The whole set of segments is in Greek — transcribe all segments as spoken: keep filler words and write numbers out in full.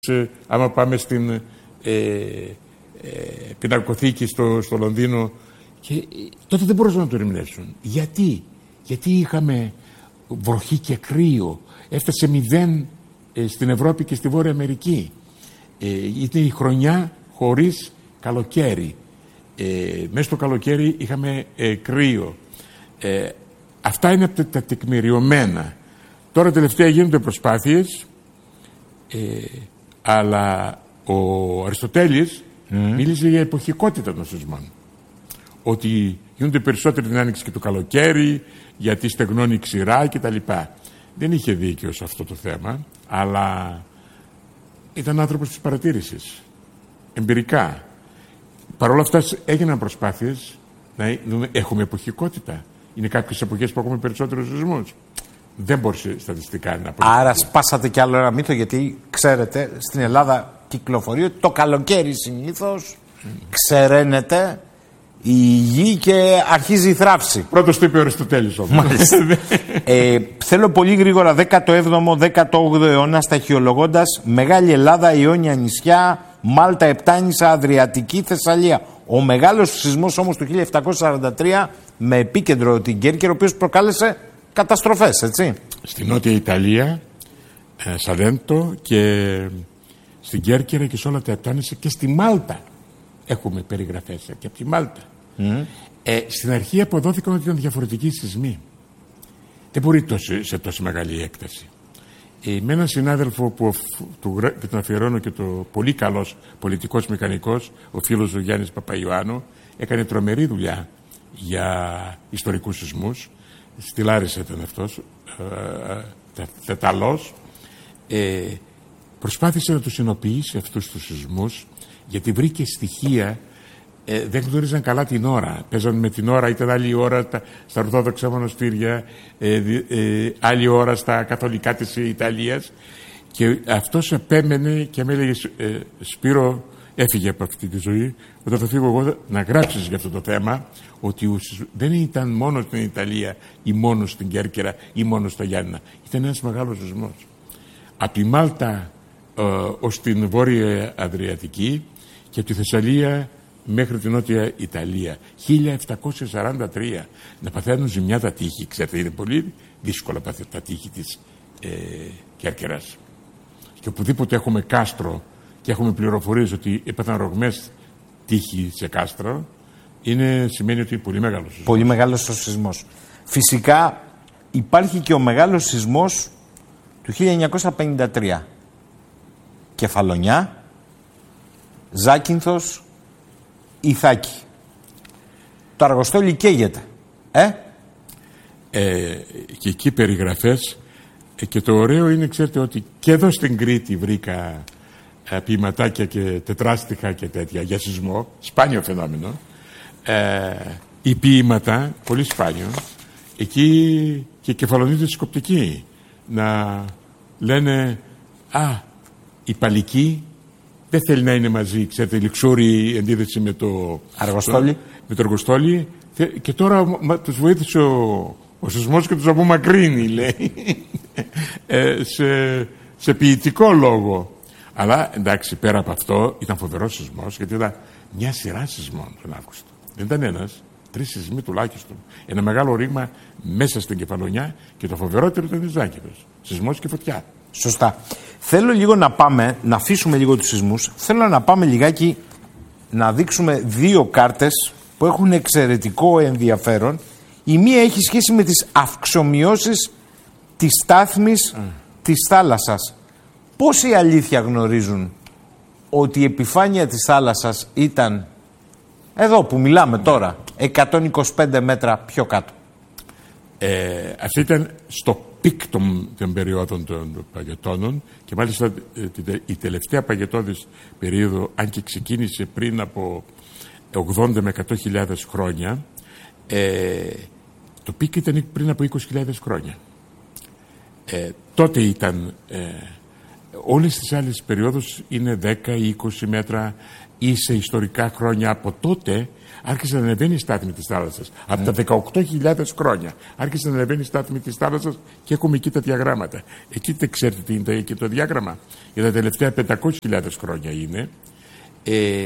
Ε, άμα πάμε στην ε, ε, πινακοθήκη στο, στο Λονδίνο, και, ε, τότε δεν μπορούσαν να το ερμηνεύσουν. Γιατί? Γιατί είχαμε βροχή και κρύο. Έφτασε μηδέν ε, στην Ευρώπη και στη Βόρεια Αμερική. Ε, ήταν η χρονιά χωρίς καλοκαίρι. Ε, μέσα στο καλοκαίρι είχαμε ε, κρύο. Ε, αυτά είναι τα, τα τεκμηριωμένα. Τώρα τελευταία γίνονται προσπάθειες, ε, αλλά ο Αριστοτέλης mm. μίλησε για εποχικότητα των σεισμών. Ότι γίνονται περισσότεροι την άνοιξη και το καλοκαίρι, γιατί στεγνώνει η ξηρά κτλ. Δεν είχε δίκιο σε αυτό το θέμα, αλλά ήταν άνθρωπος της παρατήρησης. Εμπειρικά. Παρ' όλα αυτά έγιναν προσπάθειες να δούμε, έχουμε εποχικότητα. Είναι κάποιες εποχές που έχουμε περισσότερους σεισμούς. Δεν μπορούσε στατιστικά να αποδειχθεί. Άρα σπάσατε κι άλλο ένα μύθο, γιατί ξέρετε, στην Ελλάδα κυκλοφορεί ότι το καλοκαίρι συνήθως mm. ξεραίνεται η γη και αρχίζει η θράψη. Πρώτος το είπε ο Αριστοτέλης όμως. ε, θέλω πολύ γρήγορα δέκατο έβδομο δέκατο όγδοο αιώνα, σταχυολογώντας Μεγάλη Ελλάδα, Ιόνια νησιά, Μάλτα, Επτάνησα, Αδριατική, Θεσσαλία. Ο μεγάλος σεισμός όμως του χίλια επτακόσια σαράντα τρία με επίκεντρο την Κέρκυρα, ο οποίος προκάλεσε καταστροφές, έτσι. Στην Νότια Ιταλία, ε, Σαλέντο, και στην Κέρκυρα και σε όλα τα Επτάνησα, και στη Μάλτα έχουμε περιγραφές και από τη Μάλτα. Mm. Ε, στην αρχή αποδόθηκαν ότι ήταν διαφορετικοί σεισμοί. Δεν μπορεί τόσο, σε τόσο μεγάλη έκταση. Ε, με έναν συνάδελφο που του, του τον αφιερώνω και το πολύ καλός πολιτικός μηχανικός, ο φίλος ο Γιάννης Παπαϊωάννου, έκανε τρομερή δουλειά για ιστορικούς σεισμούς. Στη Λάρισα ήταν αυτός, ε, τεταλός. Ε, προσπάθησε να τους ενοποιήσει αυτούς τους σεισμούς, γιατί βρήκε στοιχεία, ε, δεν γνώριζαν καλά την ώρα. Παίζαν με την ώρα, ήταν άλλη ώρα τα, στα Ορθόδοξα μοναστήρια, ε, ε, άλλη ώρα στα καθολικά της Ιταλίας, και αυτός επέμενε και με έλεγε, ε, Σπύρο, έφυγε από αυτή τη ζωή, όταν θα φύγω εγώ να γράψεις για αυτό το θέμα, ότι δεν ήταν μόνο στην Ιταλία ή μόνο στην Κέρκυρα ή μόνο στα Γιάννηνα. Ήταν ένας μεγάλος σεισμός. Από τη Μάλτα ε, ως την Βόρεια Αδριατική και από τη Θεσσαλία μέχρι την Νότια Ιταλία. χίλια επτακόσια σαράντα τρία. Να παθαίνουν ζημιά τα τείχη. Ξέρετε, είναι πολύ δύσκολα τα τείχη της ε, Κέρκυρας. Και οπουδήποτε έχουμε κάστρο και έχουμε πληροφορίες ότι έπαθαν ρογμές τείχη σε κάστρο, είναι, σημαίνει ότι είναι πολύ μεγάλος σεισμός. Πολύ μεγάλος ο σεισμός. Φυσικά υπάρχει και ο μεγάλος σεισμός του χίλια εννιακόσια πενήντα τρία. Κεφαλονιά, Ζάκυνθος, Ιθάκη. Το Αργοστόλι καίγεται. Ε? Ε, και εκεί περιγραφές, ε, και το ωραίο είναι, ξέρετε, ότι και εδώ στην Κρήτη βρήκα ε, ποιηματάκια και τετράστιχα και τέτοια για σεισμό, σπάνιο φαινόμενο. Ε, οι ποίηματα, πολύ σπάνιο, εκεί και κεφαλονίτες σκοπτικοί να λένε, α, η Παλική δεν θέλει να είναι μαζί, ξέρετε, η λιξούρη εντίδεση με το Αργοστόλι, με το Αργοστόλι, και τώρα μα, τους βοήθησε ο, ο σεισμός και τους απομακρύνει, λέει, ε, σε, σε ποιητικό λόγο. Αλλά εντάξει, πέρα από αυτό ήταν φοβερός σεισμός, γιατί ήταν μια σειρά σεισμών τον Αύγουστο. Δεν ήταν ένας, τρεις σεισμοί τουλάχιστον. Ένα μεγάλο ρήγμα μέσα στην Κεφαλονιά, και το φοβερότερο ήταν η Ζάκυνθος. Σεισμός και φωτιά. Σωστά. Θέλω λίγο να πάμε, να αφήσουμε λίγο τους σεισμούς. Θέλω να πάμε λιγάκι να δείξουμε δύο κάρτες που έχουν εξαιρετικό ενδιαφέρον. Η μία έχει σχέση με τις αυξομοιώσεις της στάθμης mm. της θάλασσας. Πόσοι αλήθεια γνωρίζουν ότι η επιφάνεια της θάλασσας ήταν, εδώ που μιλάμε τώρα, εκατόν είκοσι πέντε μέτρα πιο κάτω? Ε, αυτή ήταν στο πικ των, των περιόδων των παγετώνων, και μάλιστα η τελευταία παγετώδης περίοδο, αν και ξεκίνησε πριν από ογδόντα με εκατό χιλιάδες χρόνια, ε, το πικ ήταν πριν από είκοσι χιλιάδες χρόνια. Ε, τότε ήταν ε, Όλες τις άλλες περιόδους είναι δέκα ή είκοσι μέτρα ή σε ιστορικά χρόνια. Από τότε άρχισε να ανεβαίνει η στάθμη της θάλασσας. Mm. Από τα δεκαοκτώ χιλιάδες χρόνια άρχισε να ανεβαίνει η στάθμη της θάλασσας και έχουμε εκεί τα διαγράμματα. Εκεί δεν ξέρετε τι είναι εκεί το διάγραμμα. Για τα τελευταία πεντακόσιες χιλιάδες χρόνια είναι. Ε,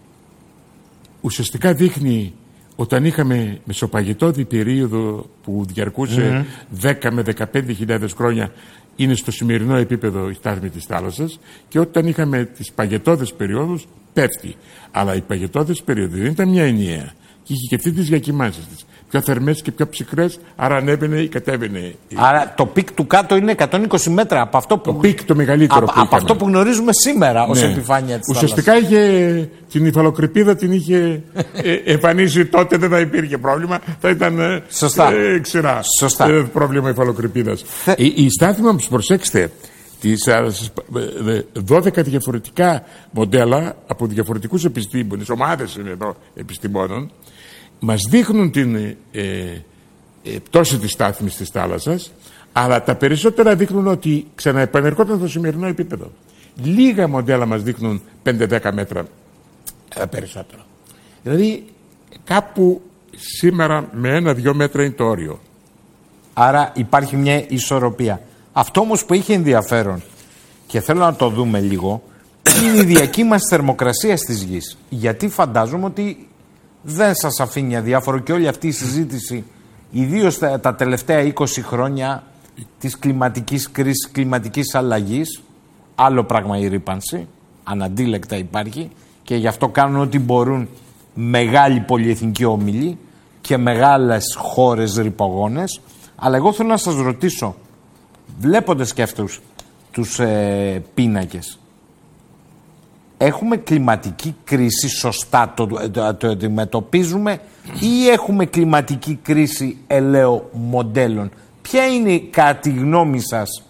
ουσιαστικά δείχνει όταν είχαμε μεσοπαγετώδη περίοδο που διαρκούσε mm. δέκα με δεκαπέντε χιλιάδες χρόνια, είναι στο σημερινό επίπεδο η στάθμη της θάλασσας, και όταν είχαμε τις παγετώδες περιόδους πέφτει. Αλλά οι παγετώδες περίοδοι δεν ήταν μια ενιαία και είχε και αυτή τις διακυμάνσεις της. Πιο θερμές και πιο ψυχρές, άρα ανέβαινε ή κατέβαινε. Άρα το πικ του κάτω είναι εκατόν είκοσι μέτρα από αυτό που, το πικ το μεγαλύτερο από, που από αυτό που γνωρίζουμε σήμερα ως ναι. επιφάνεια της Ουσιαστικά θάλασσας. είχε την υφαλοκρηπίδα, την είχε ε, εμφανίσει τότε, δεν θα υπήρχε πρόβλημα, θα ήταν Σωστά. Ε, ξηρά Σωστά. Ε, πρόβλημα υφαλοκρηπίδας. Θε... Η, η στάθμη όμως, προσέξτε, τις δώδεκα διαφορετικά μοντέλα από διαφορετικούς επιστήμονες, ομάδες είναι εδώ επιστημόνων, μας δείχνουν την ε, ε, πτώση της στάθμης της θάλασσας, αλλά τα περισσότερα δείχνουν ότι ξαναεπανερχόταν στο σημερινό επίπεδο. Λίγα μοντέλα μας δείχνουν πέντε δέκα μέτρα ε, περισσότερο. Δηλαδή κάπου σήμερα με ένα δυο μέτρα είναι το όριο. Άρα υπάρχει μια ισορροπία. Αυτό όμως που έχει ενδιαφέρον και θέλω να το δούμε λίγο είναι η διακύμανση θερμοκρασίας της γης. Γιατί φαντάζομαι ότι δεν σας αφήνει αδιάφορο και όλη αυτή η συζήτηση, ιδίως τα, τα τελευταία είκοσι χρόνια της κλιματικής κρίσης, κλιματικής αλλαγής, άλλο πράγμα η ρύπανση, αναντίλεκτα υπάρχει, και γι' αυτό κάνουν ό,τι μπορούν μεγάλοι πολυεθνικοί όμιλοι και μεγάλες χώρες ρυπογόνες. Αλλά εγώ θέλω να σας ρωτήσω, βλέποντας και αυτούς τους ε, πίνακες, έχουμε κλιματική κρίση σωστά, το, το, το αντιμετωπίζουμε, ή έχουμε κλιματική κρίση ελαίο μοντέλων? Ποια είναι κατά τη γνώμη σας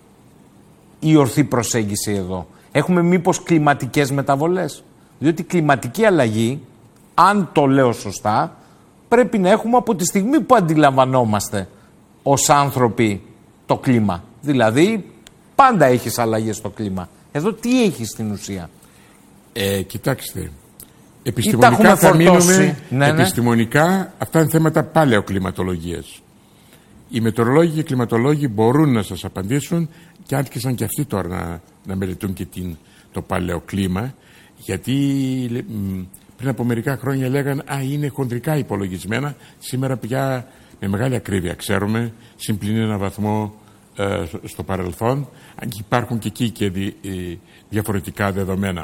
η ορθή προσέγγιση εδώ? Έχουμε μήπως κλιματικές μεταβολές? Διότι κλιματική αλλαγή, αν το λέω σωστά, πρέπει να έχουμε από τη στιγμή που αντιλαμβανόμαστε ως άνθρωποι το κλίμα. Δηλαδή πάντα έχεις αλλαγές στο κλίμα. Εδώ τι έχει στην ουσία? Ε, κοιτάξτε, επιστημονικά θα μείνουμε, ναι, ναι. επιστημονικά αυτά είναι θέματα παλαιοκλιματολογίας. Οι μετεωρολόγοι και οι κλιματολόγοι μπορούν να σας απαντήσουν, και άρχισαν και αυτοί τώρα να, να μελετούν και την, το παλαιοκλίμα, γιατί πριν από μερικά χρόνια λέγαν «Α, είναι χοντρικά υπολογισμένα». Σήμερα πια με μεγάλη ακρίβεια ξέρουμε, συμπλην ένα βαθμό ε, στο παρελθόν, αν και υπάρχουν και εκεί και δι, ε, διαφορετικά δεδομένα.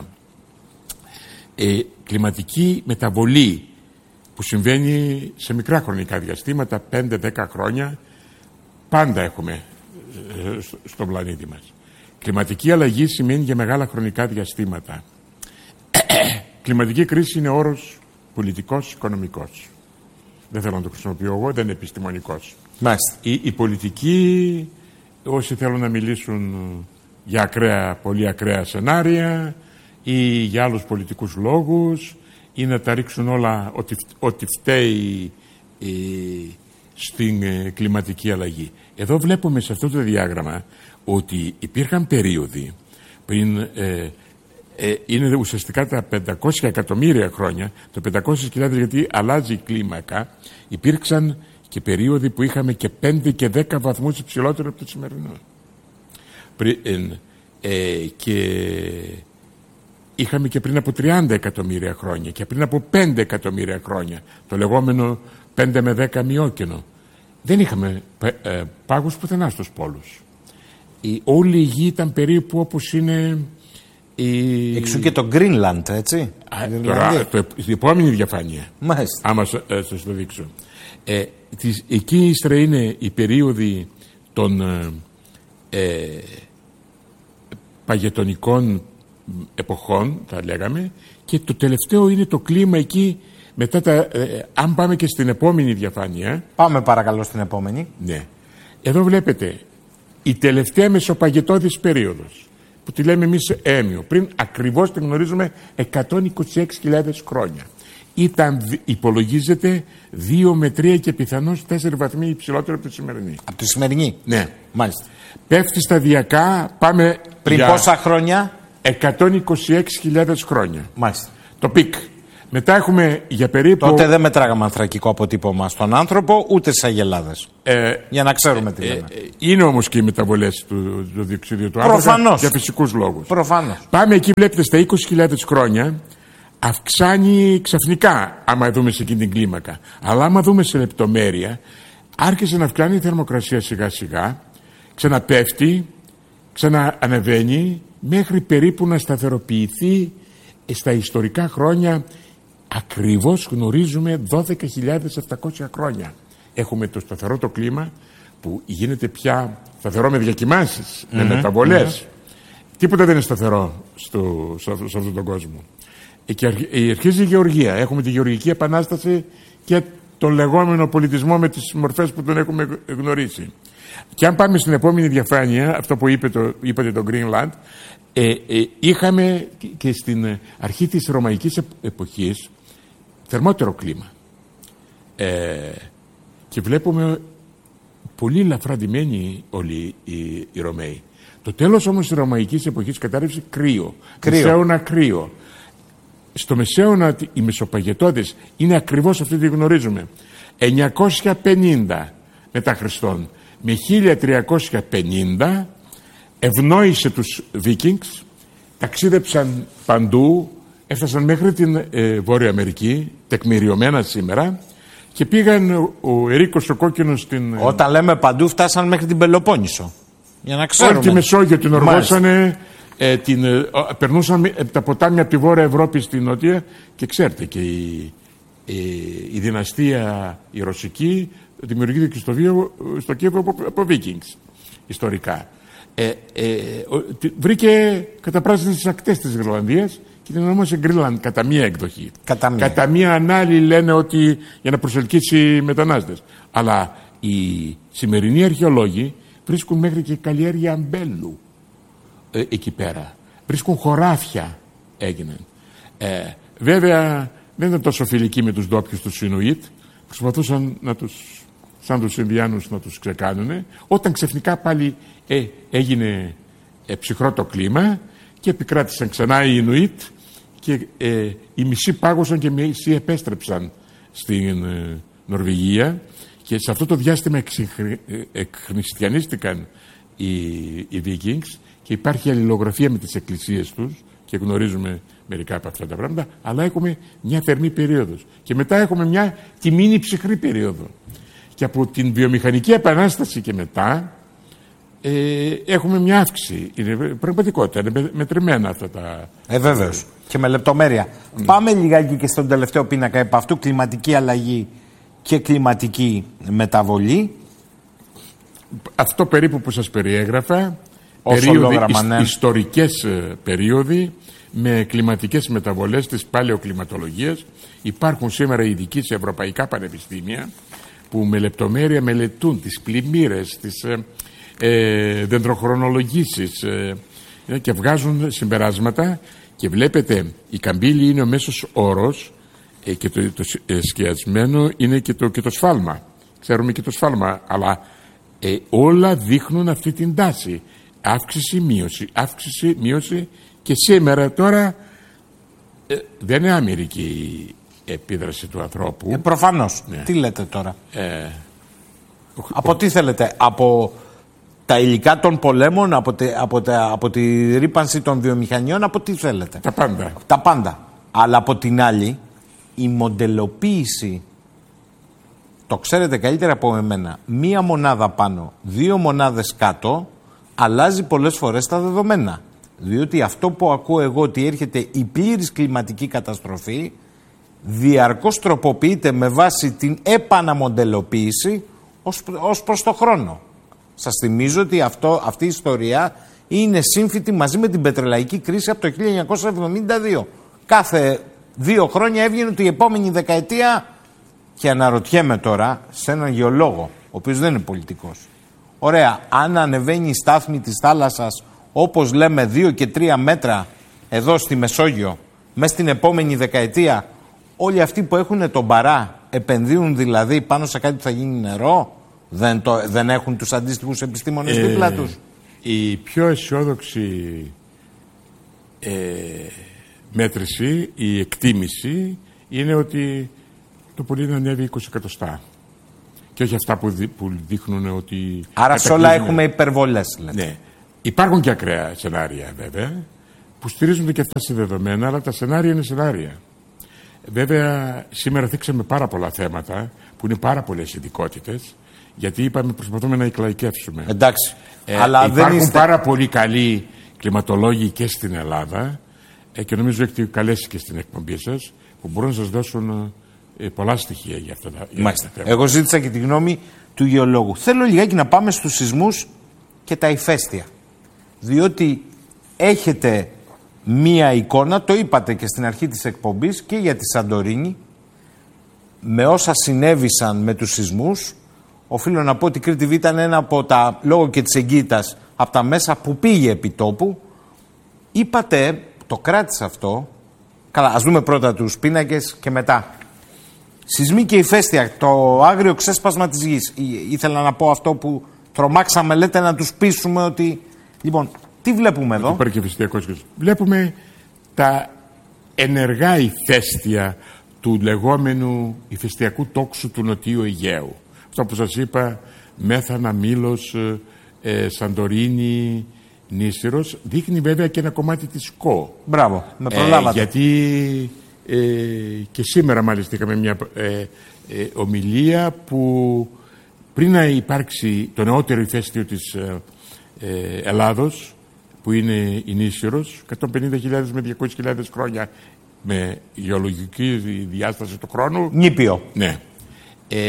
Ε, κλιματική μεταβολή που συμβαίνει σε μικρά χρονικά διαστήματα, πέντε δέκα χρόνια, πάντα έχουμε ε, στο, στον πλανήτη μας. Κλιματική αλλαγή σημαίνει για μεγάλα χρονικά διαστήματα. Κλιματική κρίση είναι όρος πολιτικός, οικονομικός. Δεν θέλω να το χρησιμοποιώ εγώ, δεν είναι επιστημονικός. Οι, οι πολιτικοί, όσοι θέλουν να μιλήσουν για ακραία, πολύ ακραία σενάρια ή για άλλους πολιτικούς λόγους, ή να τα ρίξουν όλα ότι, ότι φταίει ε, στην ε, κλιματική αλλαγή. Εδώ βλέπουμε σε αυτό το διάγραμμα ότι υπήρχαν περίοδοι πριν ε, ε, είναι ουσιαστικά τα πεντακόσια εκατομμύρια χρόνια, το πεντακόσιες χιλιάδες, γιατί αλλάζει η κλίμακα, υπήρξαν και περίοδοι που είχαμε και πέντε και δέκα βαθμούς υψηλότερο από το σημερινό. Πριν, ε, και είχαμε και πριν από τριάντα εκατομμύρια χρόνια και πριν από πέντε εκατομμύρια χρόνια, το λεγόμενο πέντε με δέκα μειόκενο. Δεν είχαμε ε, πάγους πουθενά στους πόλους. Η, όλη η γη ήταν περίπου όπως είναι η... Εξού και το Greenland, έτσι. Α, τώρα, το, η επόμενη διαφάνεια. Μάλιστα. Άμα ε, σας το δείξω. Ε, τις, εκεί ύστερα είναι η περίοδοι των ε, ε, παγετονικών εποχών, θα λέγαμε, και το τελευταίο είναι το κλίμα εκεί. Μετά τα, ε, αν πάμε και στην επόμενη διαφάνεια. Πάμε παρακαλώ στην επόμενη. Ναι. Εδώ βλέπετε η τελευταία μεσοπαγετώδης περίοδος, που τη λέμε εμείς έμειο. Πριν ακριβώς την γνωρίζουμε εκατόν είκοσι έξι χιλιάδες χρόνια. ήταν, υπολογίζεται δύο με τρία και πιθανώς τέσσερα βαθμοί υψηλότερο από τη σημερινή. Από τη σημερινή. Ναι. Μάλιστα. Πέφτει σταδιακά, πάμε πριν για πόσα χρόνια? εκατόν είκοσι έξι χιλιάδες χρόνια. Μάλιστα. Το πικ. Μετά έχουμε για περίπου... Τότε δεν μετράγαμε ανθρακικό αποτύπωμα στον άνθρωπο, ούτε στις αγελάδες. Ε, για να ξέρουμε τι λέμε. Ε, είναι όμως και οι μεταβολές του, του διοξιδίου του άνθρακα για φυσικούς λόγους. Προφανώς. Πάμε εκεί, βλέπετε, στα είκοσι χιλιάδες χρόνια αυξάνει ξαφνικά, άμα δούμε σε εκείνη την κλίμακα. Αλλά άμα δούμε σε λεπτομέρεια, άρχισε να αυξάνει η θερμοκρασία σιγά σιγά, ξαναπέφτει, ξαναανεβαίνει, μέχρι περίπου να σταθεροποιηθεί στα ιστορικά χρόνια. Ακριβώς γνωρίζουμε δώδεκα χιλιάδες επτακόσια χρόνια. Έχουμε το σταθερό το κλίμα που γίνεται πια σταθερό με διακοιμάνσεις, mm-hmm. με μεταβολές. Mm-hmm. Τίποτα δεν είναι σταθερό στο, σε, σε αυτόν τον κόσμο. Ε, και αρχίζει η γεωργία. Έχουμε τη γεωργική επανάσταση και τον λεγόμενο πολιτισμό με τις μορφές που τον έχουμε γνωρίσει. Και αν πάμε στην επόμενη διαφάνεια, αυτό που είπε το, είπατε το Greenland, ε, ε, είχαμε και στην αρχή της ρωμαϊκής εποχής θερμότερο κλίμα. Ε, και βλέπουμε πολύ ελαφρά ντυμένοι όλοι οι, οι Ρωμαίοι. Το τέλος όμως της ρωμαϊκής εποχής κατάρρευσε κρύο. κρύο. Μεσαίωνα κρύο. Στο Μεσαίωνα οι Μεσοπαγετώδες είναι ακριβώς αυτή τη γνωρίζουμε. εννιακόσια πενήντα μετά Χριστόν με χίλια τριακόσια πενήντα ευνόησε τους Βίκινγκς, ταξίδεψαν παντού, έφτασαν μέχρι την ε, Βόρεια Αμερική, τεκμηριωμένα σήμερα, και πήγαν ο, ο Ερίκος ο Κόκκινος στην... Όταν λέμε παντού, φτάσαν μέχρι την Πελοπόννησο. Για να ξέρουμε. Όλη τη Μεσόγειο την οργώσανε, ε, την, ε, περνούσαν ε, τα ποτάμια από τη Βόρεια Ευρώπη στην Νότια, και ξέρετε και η, ε, η δυναστεία η ρωσική δημιουργήθηκε και στο, βίο, στο Κίεβο από, από Vikings ιστορικά. Ε, ε, βρήκε καταπράσινες τις ακτές της Γρυλανδίας και την ονόμασε Greenland κατά μία εκδοχή. Κατά μία. Κατά μία ανάλη λένε ότι για να προσελκύσει μετανάστες. Αλλά οι σημερινοί αρχαιολόγοι βρίσκουν μέχρι και καλλιέργεια αμπέλου ε, εκεί πέρα. Βρίσκουν χωράφια έγιναν. Ε, βέβαια δεν ήταν τόσο φιλικοί με τους ντόπιους τους Ινουίτ. Προσπαθούσαν να τους, σαν τους Ινδιάνους, να τους ξεκάνουνε. Όταν ξαφνικά πάλι ε, έγινε ε, ψυχρό το κλίμα και επικράτησαν ξανά οι Ινουίτ και ε, οι μισοί πάγωσαν και οι μισοί επέστρεψαν στην ε, Νορβηγία, και σε αυτό το διάστημα εκχριστιανίστηκαν οι, οι Vikings και υπάρχει αλληλογραφία με τις εκκλησίες τους και γνωρίζουμε μερικά από αυτά τα πράγματα, αλλά έχουμε μια θερμή περίοδος και μετά έχουμε μια τιμήνη ψυχρή περίοδο, και από την βιομηχανική επανάσταση και μετά ε, έχουμε μια αύξηση. Είναι πραγματικότητα, είναι μετρημένα αυτά τα... Ε, βέβαιως. Και με λεπτομέρεια. Mm. Πάμε λιγάκι και στον τελευταίο πίνακα επ' αυτού, κλιματική αλλαγή και κλιματική μεταβολή. Αυτό περίπου που σας περιέγραφα, περίοδοι, ναι. ιστορικές περίοδοι με κλιματικές μεταβολές της παλαιοκλιματολογίας. Υπάρχουν σήμερα ειδικοί σε ευρωπαϊκά πανεπιστήμια που με λεπτομέρεια μελετούν τις πλημμύρες, τις ε, ε, δεντροχρονολογήσεις ε, και βγάζουν συμπεράσματα, και βλέπετε η καμπύλη είναι ο μέσος όρος ε, και το, το ε, σκιασμένο είναι και το, και το σφάλμα. Ξέρουμε και το σφάλμα, αλλά ε, όλα δείχνουν αυτή την τάση. Αύξηση, μείωση, αύξηση, μείωση, και σήμερα τώρα ε, δεν είναι άμερικη η επίδραση του ανθρώπου. Ε, προφανώς. Ναι. Τι λέτε τώρα. Ε, από ο... τι θέλετε, από τα υλικά των πολέμων, από, τε, από, τα, από τη ρύπανση των βιομηχανιών, από τι θέλετε. Τα πάντα. Τα πάντα. Αλλά από την άλλη, η μοντελοποίηση, το ξέρετε καλύτερα από εμένα, μία μονάδα πάνω, δύο μονάδες κάτω, αλλάζει πολλές φορές τα δεδομένα. Διότι αυτό που ακούω εγώ, ότι έρχεται η πλήρης κλιματική καταστροφή, διαρκώς τροποποιείται με βάση την επαναμοντελοποίηση ως, ως προς το χρόνο. Σας θυμίζω ότι αυτό, αυτή η ιστορία είναι σύμφυτη μαζί με την πετρελαϊκή κρίση από το χίλια εννιακόσια εβδομήντα δύο. Κάθε δύο χρόνια έβγαινε ότι η επόμενη δεκαετία, και αναρωτιέμαι τώρα σε έναν γεωλόγο, ο οποίος δεν είναι πολιτικός. Ωραία, αν ανεβαίνει η στάθμη της θάλασσας, όπως λέμε δύο και τρία μέτρα εδώ στη Μεσόγειο, μέσα στην επόμενη δεκαετία, όλοι αυτοί που έχουν τον παρά επενδύουν δηλαδή πάνω σε κάτι που θα γίνει νερό, δεν, το, δεν έχουν τους αντίστοιχους επιστήμονες ε, δίπλα τους. Η πιο αισιόδοξη ε, μέτρηση, η εκτίμηση είναι ότι το πολύ να ανέβει είκοσι εκατοστά. Και όχι αυτά που, δι, που δείχνουν ότι... Άρα σε όλα έχουμε υπερβολές, λέτε. Ναι. Υπάρχουν και ακραία σενάρια βέβαια, που στηρίζονται και αυτά σε δεδομένα, αλλά τα σενάρια είναι σενάρια. Βέβαια, σήμερα θίξαμε πάρα πολλά θέματα, που είναι πάρα πολλές ειδικότητες, γιατί είπαμε προσπαθούμε να εκλαϊκεύσουμε. Εντάξει. Ε, αλλά υπάρχουν δεν είστε... πάρα πολύ καλοί κλιματολόγοι και στην Ελλάδα ε, και νομίζω έχετε καλέσει και στην εκπομπή σας, που μπορούν να σας δώσουν ε, πολλά στοιχεία για αυτά τα, για αυτά τα θέματα. Εγώ ζήτησα και τη γνώμη του γεωλόγου. Θέλω λιγάκι να πάμε στους σεισμούς και τα ηφαίστεια. Διότι έχετε μία εικόνα, το είπατε και στην αρχή της εκπομπής, και για τη Σαντορίνη, με όσα συνέβησαν με τους σεισμούς. Οφείλω να πω ότι η Κρήτη Β ήταν ένα από τα, λόγω και της εγκύτητας, από τα μέσα που πήγε επί τόπου. Είπατε, το κράτησα αυτό, καλά, ας δούμε πρώτα τους πίνακες και μετά. Σεισμοί και ηφαίστεια, το άγριο ξέσπασμα της γης. Ή, ήθελα να πω αυτό που τρομάξαμε, λέτε, να τους πείσουμε ότι... Λοιπόν, τι βλέπουμε εδώ? Υπάρχει και ηφαιστειακός. Βλέπουμε τα ενεργά ηφαίστεια του λεγόμενου ηφαιστειακού τόξου του Νοτιού Αιγαίου. Αυτό που σας είπα, Μέθανα, Μήλος, ε, Σαντορίνη, Νήσυρος, δείχνει βέβαια και ένα κομμάτι της ΚΟ. Μπράβο, με προλάβατε. Ε, γιατί ε, και σήμερα μάλιστα είχαμε μια ε, ε, ομιλία που πριν να υπάρξει το νεότερο ηφαίστειο της ε, ε, Ελλάδος, που είναι η Νήσυρος, εκατόν πενήντα χιλιάδες με διακόσιες χιλιάδες χρόνια με γεωλογική διάσταση του χρόνου. Νήπιο. Ναι. Ε,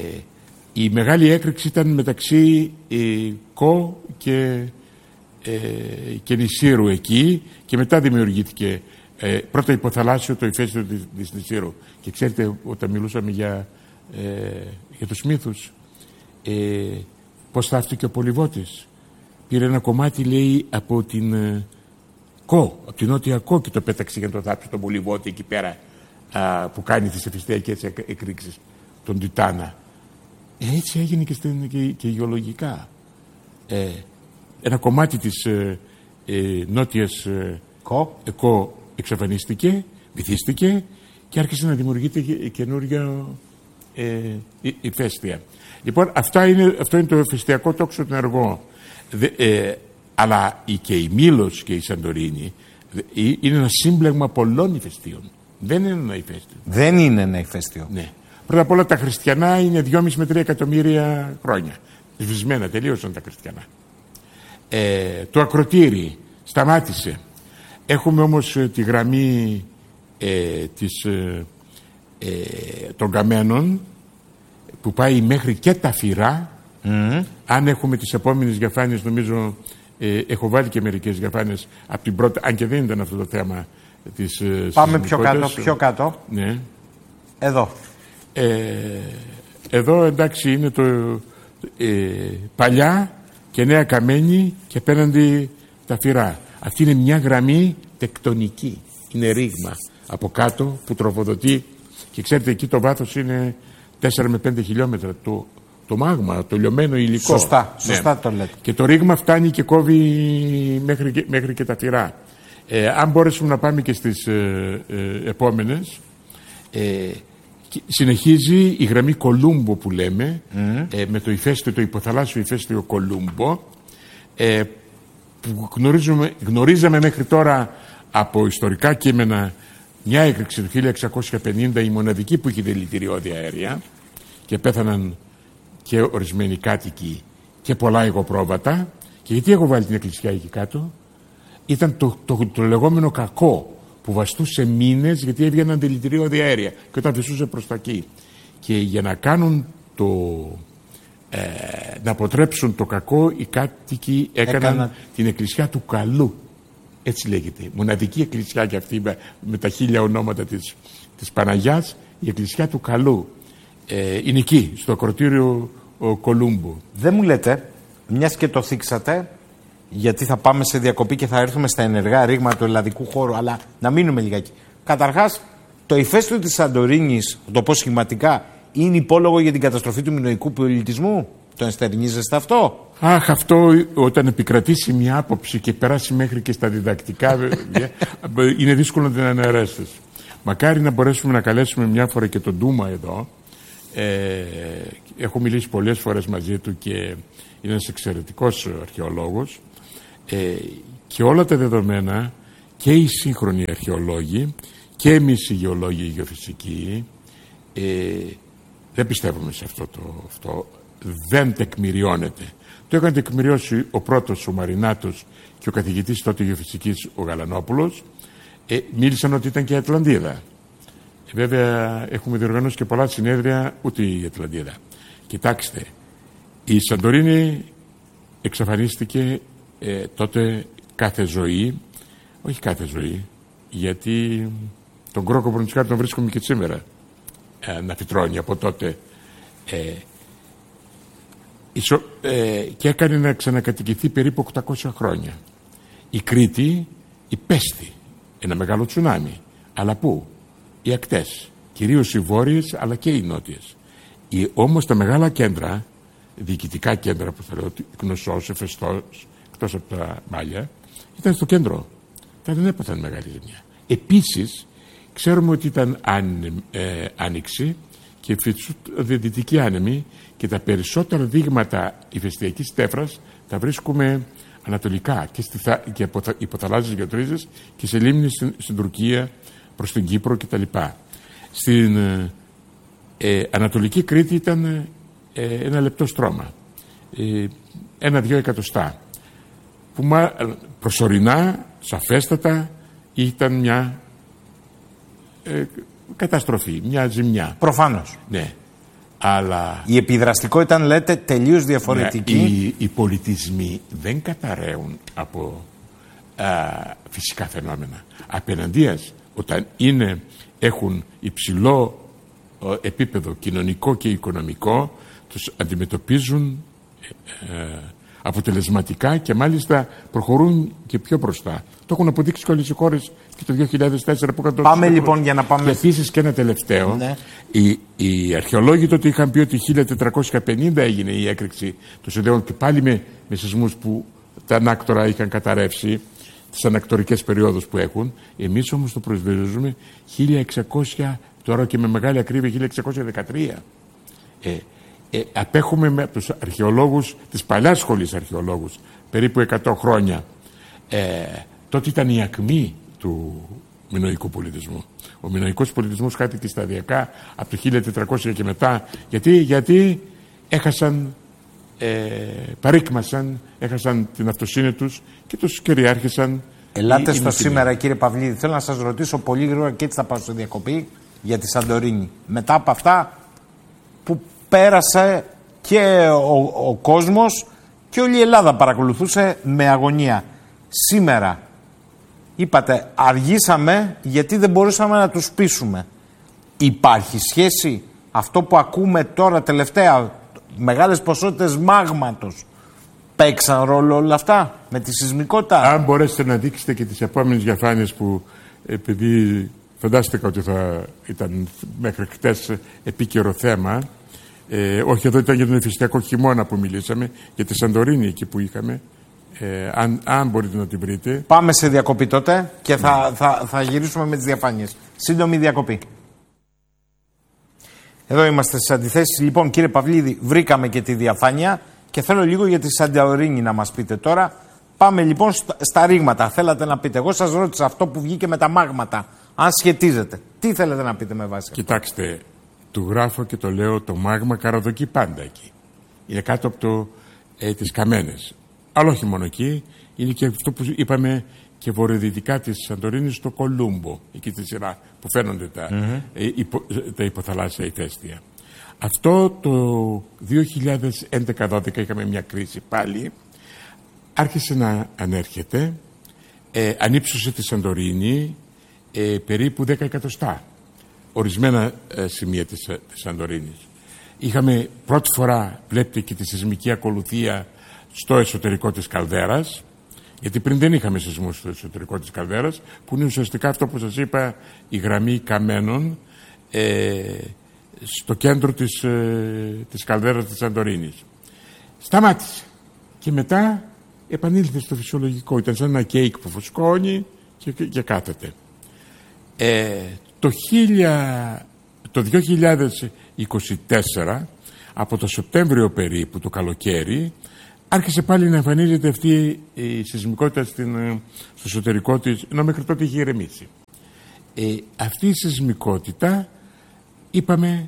η μεγάλη έκρηξη ήταν μεταξύ ε, Κο και, ε, και Νησύρου εκεί, και μετά δημιουργήθηκε ε, πρώτα υποθαλάσσιο το ηφαίστειο της, της Νησύρου. Και ξέρετε, όταν μιλούσαμε για, ε, για τους μύθους, ε, πώς θαύτηκε ο Πολυβότης. Πήρε ένα κομμάτι, λέει, από την ε, Κο, από την Νότια Κο, και το πέταξε για να το θάψει τον Πολυβότη εκεί πέρα, α, που κάνει τις ηφαιστειακές εκρήξεις, τον Τιτάνα. Ε, έτσι έγινε και, στην, και, και γεωλογικά. Ε, ένα κομμάτι της ε, ε, νότιας ε, Κο. Ε, Κο εξαφανίστηκε, βυθίστηκε και άρχισε να δημιουργείται καινούργια ε, ηφαίστεια. Λοιπόν, αυτά είναι, αυτό είναι το ηφαιστειακό τόξο του ενεργό. Δε, ε, αλλά η, και η Μήλος και η Σαντορίνη δε, είναι ένα σύμπλεγμα πολλών ηφαιστείων. Δεν είναι ένα ηφαίστειο. Δεν είναι ένα ηφαίστειο. Ναι. Πρώτα απ' όλα τα χριστιανά είναι δυόμισι με τρία εκατομμύρια χρόνια. Σβησμένα, τελείωσαν τα χριστιανά. Ε, το ακροτήρι σταμάτησε. Έχουμε όμως ε, τη γραμμή ε, της, ε, ε, των καμένων που πάει μέχρι και τα Φυρά. Mm. Αν έχουμε τις επόμενες διαφάνειες, νομίζω ε, έχω βάλει και μερικές διαφάνειες από την πρώτη, αν και δεν ήταν αυτό το θέμα της ε, Πάμε πιο κάτω, πιο κάτω. Ναι. Εδώ. Ε, εδώ εντάξει είναι το ε, παλιά και νέα Καμένη και απέναντι τα Φυρά. Αυτή είναι μια γραμμή τεκτονική, είναι ρήγμα από κάτω που τροφοδοτεί, και ξέρετε εκεί το βάθος είναι τέσσερα με πέντε χιλιόμετρα το, το μάγμα, το λιωμένο υλικό. Σωστά, σωστά, ναι. Το λέτε. Και το ρήγμα φτάνει και κόβει μέχρι και, μέχρι και τα Φυρά. Ε, αν μπορέσουμε να πάμε και στις ε, ε, επόμενες, ε, συνεχίζει η γραμμή Κολούμπο που λέμε, mm. ε, με το ηφαίστειο, το υποθαλάσσιο ηφαίστειο Κολούμπο, ε, που γνωρίζουμε, γνωρίζαμε μέχρι τώρα από ιστορικά κείμενα μια έκρηξη του χίλια εξακόσια πενήντα, η μοναδική που είχε δηλητηριώδη αέρια, και πέθαναν και ορισμένοι κάτοικοι και πολλά υγροπρόβατα. Και γιατί έχω βάλει την εκκλησιά εκεί κάτω? Ήταν το, το, το, το λεγόμενο κακό που βαστούσε μήνες, γιατί έβγαιναν δηλητηριώδη αέρια και όταν βυθούσε προς τα εκεί. Και για να κάνουν το, ε, να αποτρέψουν το κακό, οι κάτοικοι έκαναν Έκανα... την εκκλησιά του Καλού. Έτσι λέγεται. Μοναδική εκκλησιά και αυτή με, με τα χίλια ονόματα της, της Παναγιάς, η εκκλησιά του Καλού. Ε, είναι εκεί, στο ακροτήριο Κολούμπο. Δεν μου λέτε, μιας και το θίξατε, γιατί θα πάμε σε διακοπή και θα έρθουμε στα ενεργά ρήγματα του ελλαδικού χώρου, αλλά να μείνουμε λιγάκι. Καταρχάς, το ηφαίστειο της Σαντορίνης, το πω σχηματικά, είναι υπόλογο για την καταστροφή του μινωικού πολιτισμού? Το ενστερνίζεστε αυτό? Αχ, αυτό όταν επικρατήσει μια άποψη και περάσει μέχρι και στα διδακτικά, είναι δύσκολο να την αναιρέσεις. Μακάρι να μπορέσουμε να καλέσουμε μια φορά και τον Ντούμα εδώ. Ε, έχω μιλήσει πολλές φορές μαζί του και είναι ένας εξαιρετικός αρχαιολόγος. Ε, και όλα τα δεδομένα, και οι σύγχρονοι αρχαιολόγοι και εμείς οι γεωλόγοι, οι γεωφυσικοί, ε, δεν πιστεύουμε σε αυτό το αυτό. Δεν τεκμηριώνεται. Το έκανε τεκμηριώσει ο πρώτος, ο Μαρινάτος, και ο καθηγητής τότε γεωφυσικής, ο Γαλανόπουλος. Ε, μίλησαν ότι ήταν και η Ατλαντίδα. Ε, βέβαια έχουμε διοργανώσει και πολλά συνέδρια, ούτε η Ατλαντίδα. Κοιτάξτε, η Σαντορίνη εξαφανίστηκε ε, τότε κάθε ζωή, όχι κάθε ζωή, γιατί τον Κρόκο Προντσικάρη τον βρίσκουμε και σήμερα ε, να φυτρώνει από τότε. Ε, ισο, ε, και έκανε να ξανακατοικηθεί περίπου οκτακόσια χρόνια. Η Κρήτη υπέστη ένα μεγάλο τσουνάμι. Αλλά πού? Οι ακτές. Κυρίως οι βόρειες αλλά και οι νότιες. Οι, όμως τα μεγάλα κέντρα, διοικητικά κέντρα που θα λέω, Κνωσσός, Εφεστός, εκτός από τα Μάλια, ήταν στο κέντρο. Τα δεν έπαθαν μεγάλη ζημιά. Επίσης, ξέρουμε ότι ήταν αν, ε, άνοιξη και δυτική άνεμη και τα περισσότερα δείγματα ηφαιστειακής τέφρας τα βρίσκουμε ανατολικά και, στη, και από υποθαλάσσιες γεωτρήσεις και σε λίμνες στην, στην Τουρκία, προς την Κύπρο κτλ. Στην ε, Ανατολική Κρήτη ήταν ε, ένα λεπτό στρώμα, ε, ένα-δυο εκατοστά, που μα, προσωρινά, σαφέστατα, ήταν μια ε, καταστροφή, μια ζημιά. Προφανώς. Ναι. Αλλά η επιδραστικότητα, λέτε, τελείως διαφορετική. Ναι, οι, οι πολιτισμοί δεν καταραίουν από α, φυσικά φαινόμενα. Απέναντίας, όταν είναι, έχουν υψηλό ε, επίπεδο κοινωνικό και οικονομικό, τους αντιμετωπίζουν ε, αποτελεσματικά και μάλιστα προχωρούν και πιο μπροστά. Το έχουν αποδείξει και όλες οι χώρες και το δύο χιλιάδες τέσσερα που έκαναν. Πάμε λοιπόν για να πάμε. Και επίσης και ένα τελευταίο. Ναι. Οι, οι αρχαιολόγοι τότε είχαν πει ότι χίλια τετρακόσια πενήντα έγινε η έκρηξη των Σιδέων και πάλι με, με σεισμούς που τα ανάκτορα είχαν καταρρεύσει, τις ανακτορικές περιόδους που έχουν. Εμείς όμως το προσδιορίζουμε χίλια εξακόσια, τώρα και με μεγάλη ακρίβεια χίλια εξακόσια δεκατρία. Ε, ε, απέχουμε με τους αρχαιολόγους της παλιάς σχολής αρχαιολόγους περίπου εκατό χρόνια. Ε, τότε ήταν η ακμή του μινωικού πολιτισμού. Ο μινωικός πολιτισμός χάθηκε σταδιακά από το χίλια τετρακόσια και μετά. Γιατί, γιατί έχασαν, ε, παρήκμασαν, έχασαν την αυτοσύνη τους και τους κυριάρχησαν. Ελάτε στο σήμερα, κύριε Παυλίδη. Θέλω να σας ρωτήσω πολύ γρήγορα και έτσι θα πάω στη διακοπή για τη Σαντορίνη. Μετά από αυτά που πέρασε και ο, ο κόσμος και όλη η Ελλάδα παρακολουθούσε με αγωνία. Σήμερα είπατε αργήσαμε γιατί δεν μπορούσαμε να τους πείσουμε. Υπάρχει σχέση αυτό που ακούμε τώρα τελευταία, μεγάλες ποσότητες μάγματος, παίξαν ρόλο όλα αυτά με τη σεισμικότητα? Αν μπορέσετε να δείξετε και τις επόμενες διαφάνειες που, επειδή φαντάστηκα ότι θα ήταν μέχρι χτες επίκαιρο θέμα, ε, όχι εδώ ήταν για τον εφιστιακό χειμώνα που μιλήσαμε, για τη Σαντορίνη εκεί που είχαμε. Ε, αν, αν μπορείτε να την βρείτε. Πάμε σε διακοπή τότε και θα, ναι. θα, θα γυρίσουμε με τις διαφάνειες. Σύντομη διακοπή. Εδώ είμαστε στις αντιθέσεις. Λοιπόν, κύριε Παυλίδη, βρήκαμε και τη διαφάνεια και θέλω λίγο για τη Σαντορίνη να μας πείτε τώρα. Πάμε λοιπόν στα, στα ρήγματα. Θέλατε να πείτε. Εγώ σας ρώτησα αυτό που βγήκε με τα μάγματα. Αν σχετίζεται. Τι θέλετε να πείτε με βάση? Κοιτάξτε, του γράφω και το λέω, το μάγμα καραδοκεί πάντα εκεί. Είναι κάτω από το, ε, τις καμένες. Αλλά όχι μόνο εκεί, είναι και αυτό που είπαμε και βορειοδυτικά της Σαντορίνης, στο Κολούμπο, εκεί τη σειρά που φαίνονται τα, mm-hmm. ε, υπο, τα υποθαλάσσια ηφαίστεια. Αυτό το δύο χιλιάδες έντεκα δώδεκα είχαμε μια κρίση πάλι, άρχισε να ανέρχεται, ε, ανύψωσε τη Σαντορίνη ε, περίπου δέκα εκατοστά, ορισμένα ε, σημεία της, της Σαντορίνης. Είχαμε πρώτη φορά, βλέπετε και τη σεισμική ακολουθία στο εσωτερικό της καλδέρας Γιατί πριν δεν είχαμε σεισμούς στο εσωτερικό της καλδέρας, που είναι ουσιαστικά αυτό που σας είπα, η γραμμή καμένων ε, στο κέντρο της, ε, της καλδέρας της Σαντορίνης. Σταμάτησε και μετά επανήλθε στο φυσιολογικό. Ήταν σαν ένα κέικ που φουσκώνει και, και, και κάθεται. Ε, το, χίλια, το δύο χιλιάδες είκοσι τέσσερα, από το Σεπτέμβριο περίπου, το καλοκαίρι, άρχισε πάλι να εμφανίζεται αυτή η σεισμικότητα στην, στο εσωτερικό της, ενώ μέχρι τότε είχε ηρεμήσει. Ε, αυτή η σεισμικότητα, είπαμε,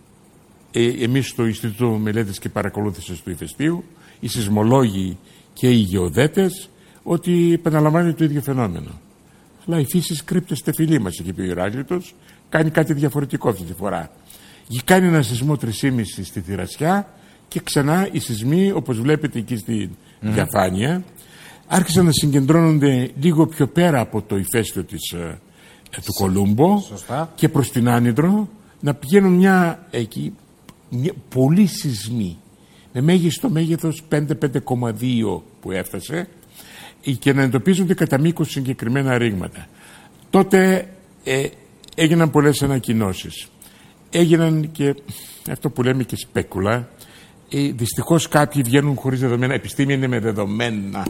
ε, εμείς στο Ινστιτούτο Μελέτης και Παρακολούθησης του Ηφαιστείου, οι σεισμολόγοι και οι γεωδέτες, ότι επαναλαμβάνει το ίδιο φαινόμενο. Αλλά η φύση κρύπτεται φιλή μας, είχε πει ο Ηράκλειτος, κάνει κάτι διαφορετικό αυτή τη φορά. Κάνει ένα σεισμό τρία κόμμα πέντε στη Θηρασιά και ξανά οι σεισμοί, όπως βλέπετε εκεί στη mm. διαφάνεια, άρχισαν να συγκεντρώνονται λίγο πιο πέρα από το ηφαίστειο της, ε, του Κολούμπο. Σωστά. Και προς την Άνυδρο, να πηγαίνουν μια, εκεί, μια, πολλοί σεισμοί με μέγιστο μέγεθος πέντε πέντε κόμμα δύο που έφτασε και να εντοπίζονται κατά μήκος συγκεκριμένα ρήγματα. Τότε ε, έγιναν πολλές ανακοινώσεις. Έγιναν και αυτό που λέμε και σπέκουλα. Ε, δυστυχώς κάποιοι βγαίνουν χωρίς δεδομένα. Επιστήμη είναι με δεδομένα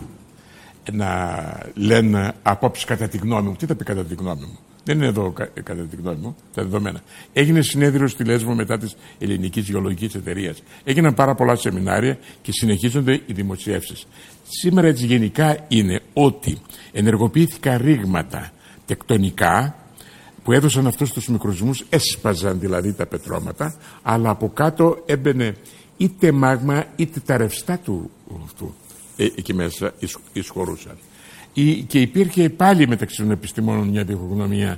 να λένε απόψεις κατά τη γνώμη μου. Τι θα πει κατά τη γνώμη μου? Δεν είναι εδώ κα, κατά τη γνώμη μου τα δεδομένα. Έγινε συνέδριο στη Λέσβο μετά της Ελληνικής Γεωλογικής Εταιρείας. Έγιναν πάρα πολλά σεμινάρια και συνεχίζονται οι δημοσιεύσεις. Σήμερα έτσι γενικά είναι ότι ενεργοποιήθηκαν ρήγματα τεκτονικά που έδωσαν αυτούς τους μικροσμούς, έσπαζαν δηλαδή τα πετρώματα, αλλά από κάτω έμπαινε είτε μάγμα είτε τα ρευστά του, του ε, εκεί μέσα εισχωρούσαν. Η, και υπήρχε πάλι μεταξύ των επιστημόνων μια διχογνωμία.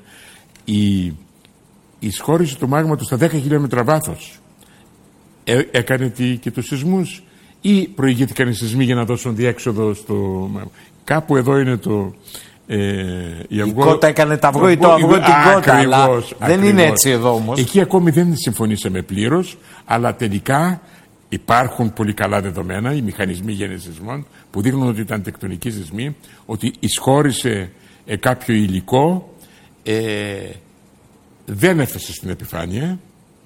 Η εισχώρηση του μάγματος στα δέκα χιλιόμετρα βάθος ε, έκανε τι, και τους σεισμούς, ή προηγήθηκαν οι σεισμοί για να δώσουν διέξοδο στο μάγμα? Κάπου εδώ είναι το... Ε, η, αυγό, η κότα έκανε τα αυγό ή το αυγό την κότα, αλλά ακριβώς. Δεν είναι έτσι εδώ όμως. Εκεί ακόμη δεν συμφωνήσαμε πλήρως, αλλά τελικά υπάρχουν πολύ καλά δεδομένα, οι μηχανισμοί γενεσισμών που δείχνουν ότι ήταν τεκτονικοί σεισμοί, ότι εισχώρησε ε, κάποιο υλικό, ε, δεν έφτασε στην επιφάνεια,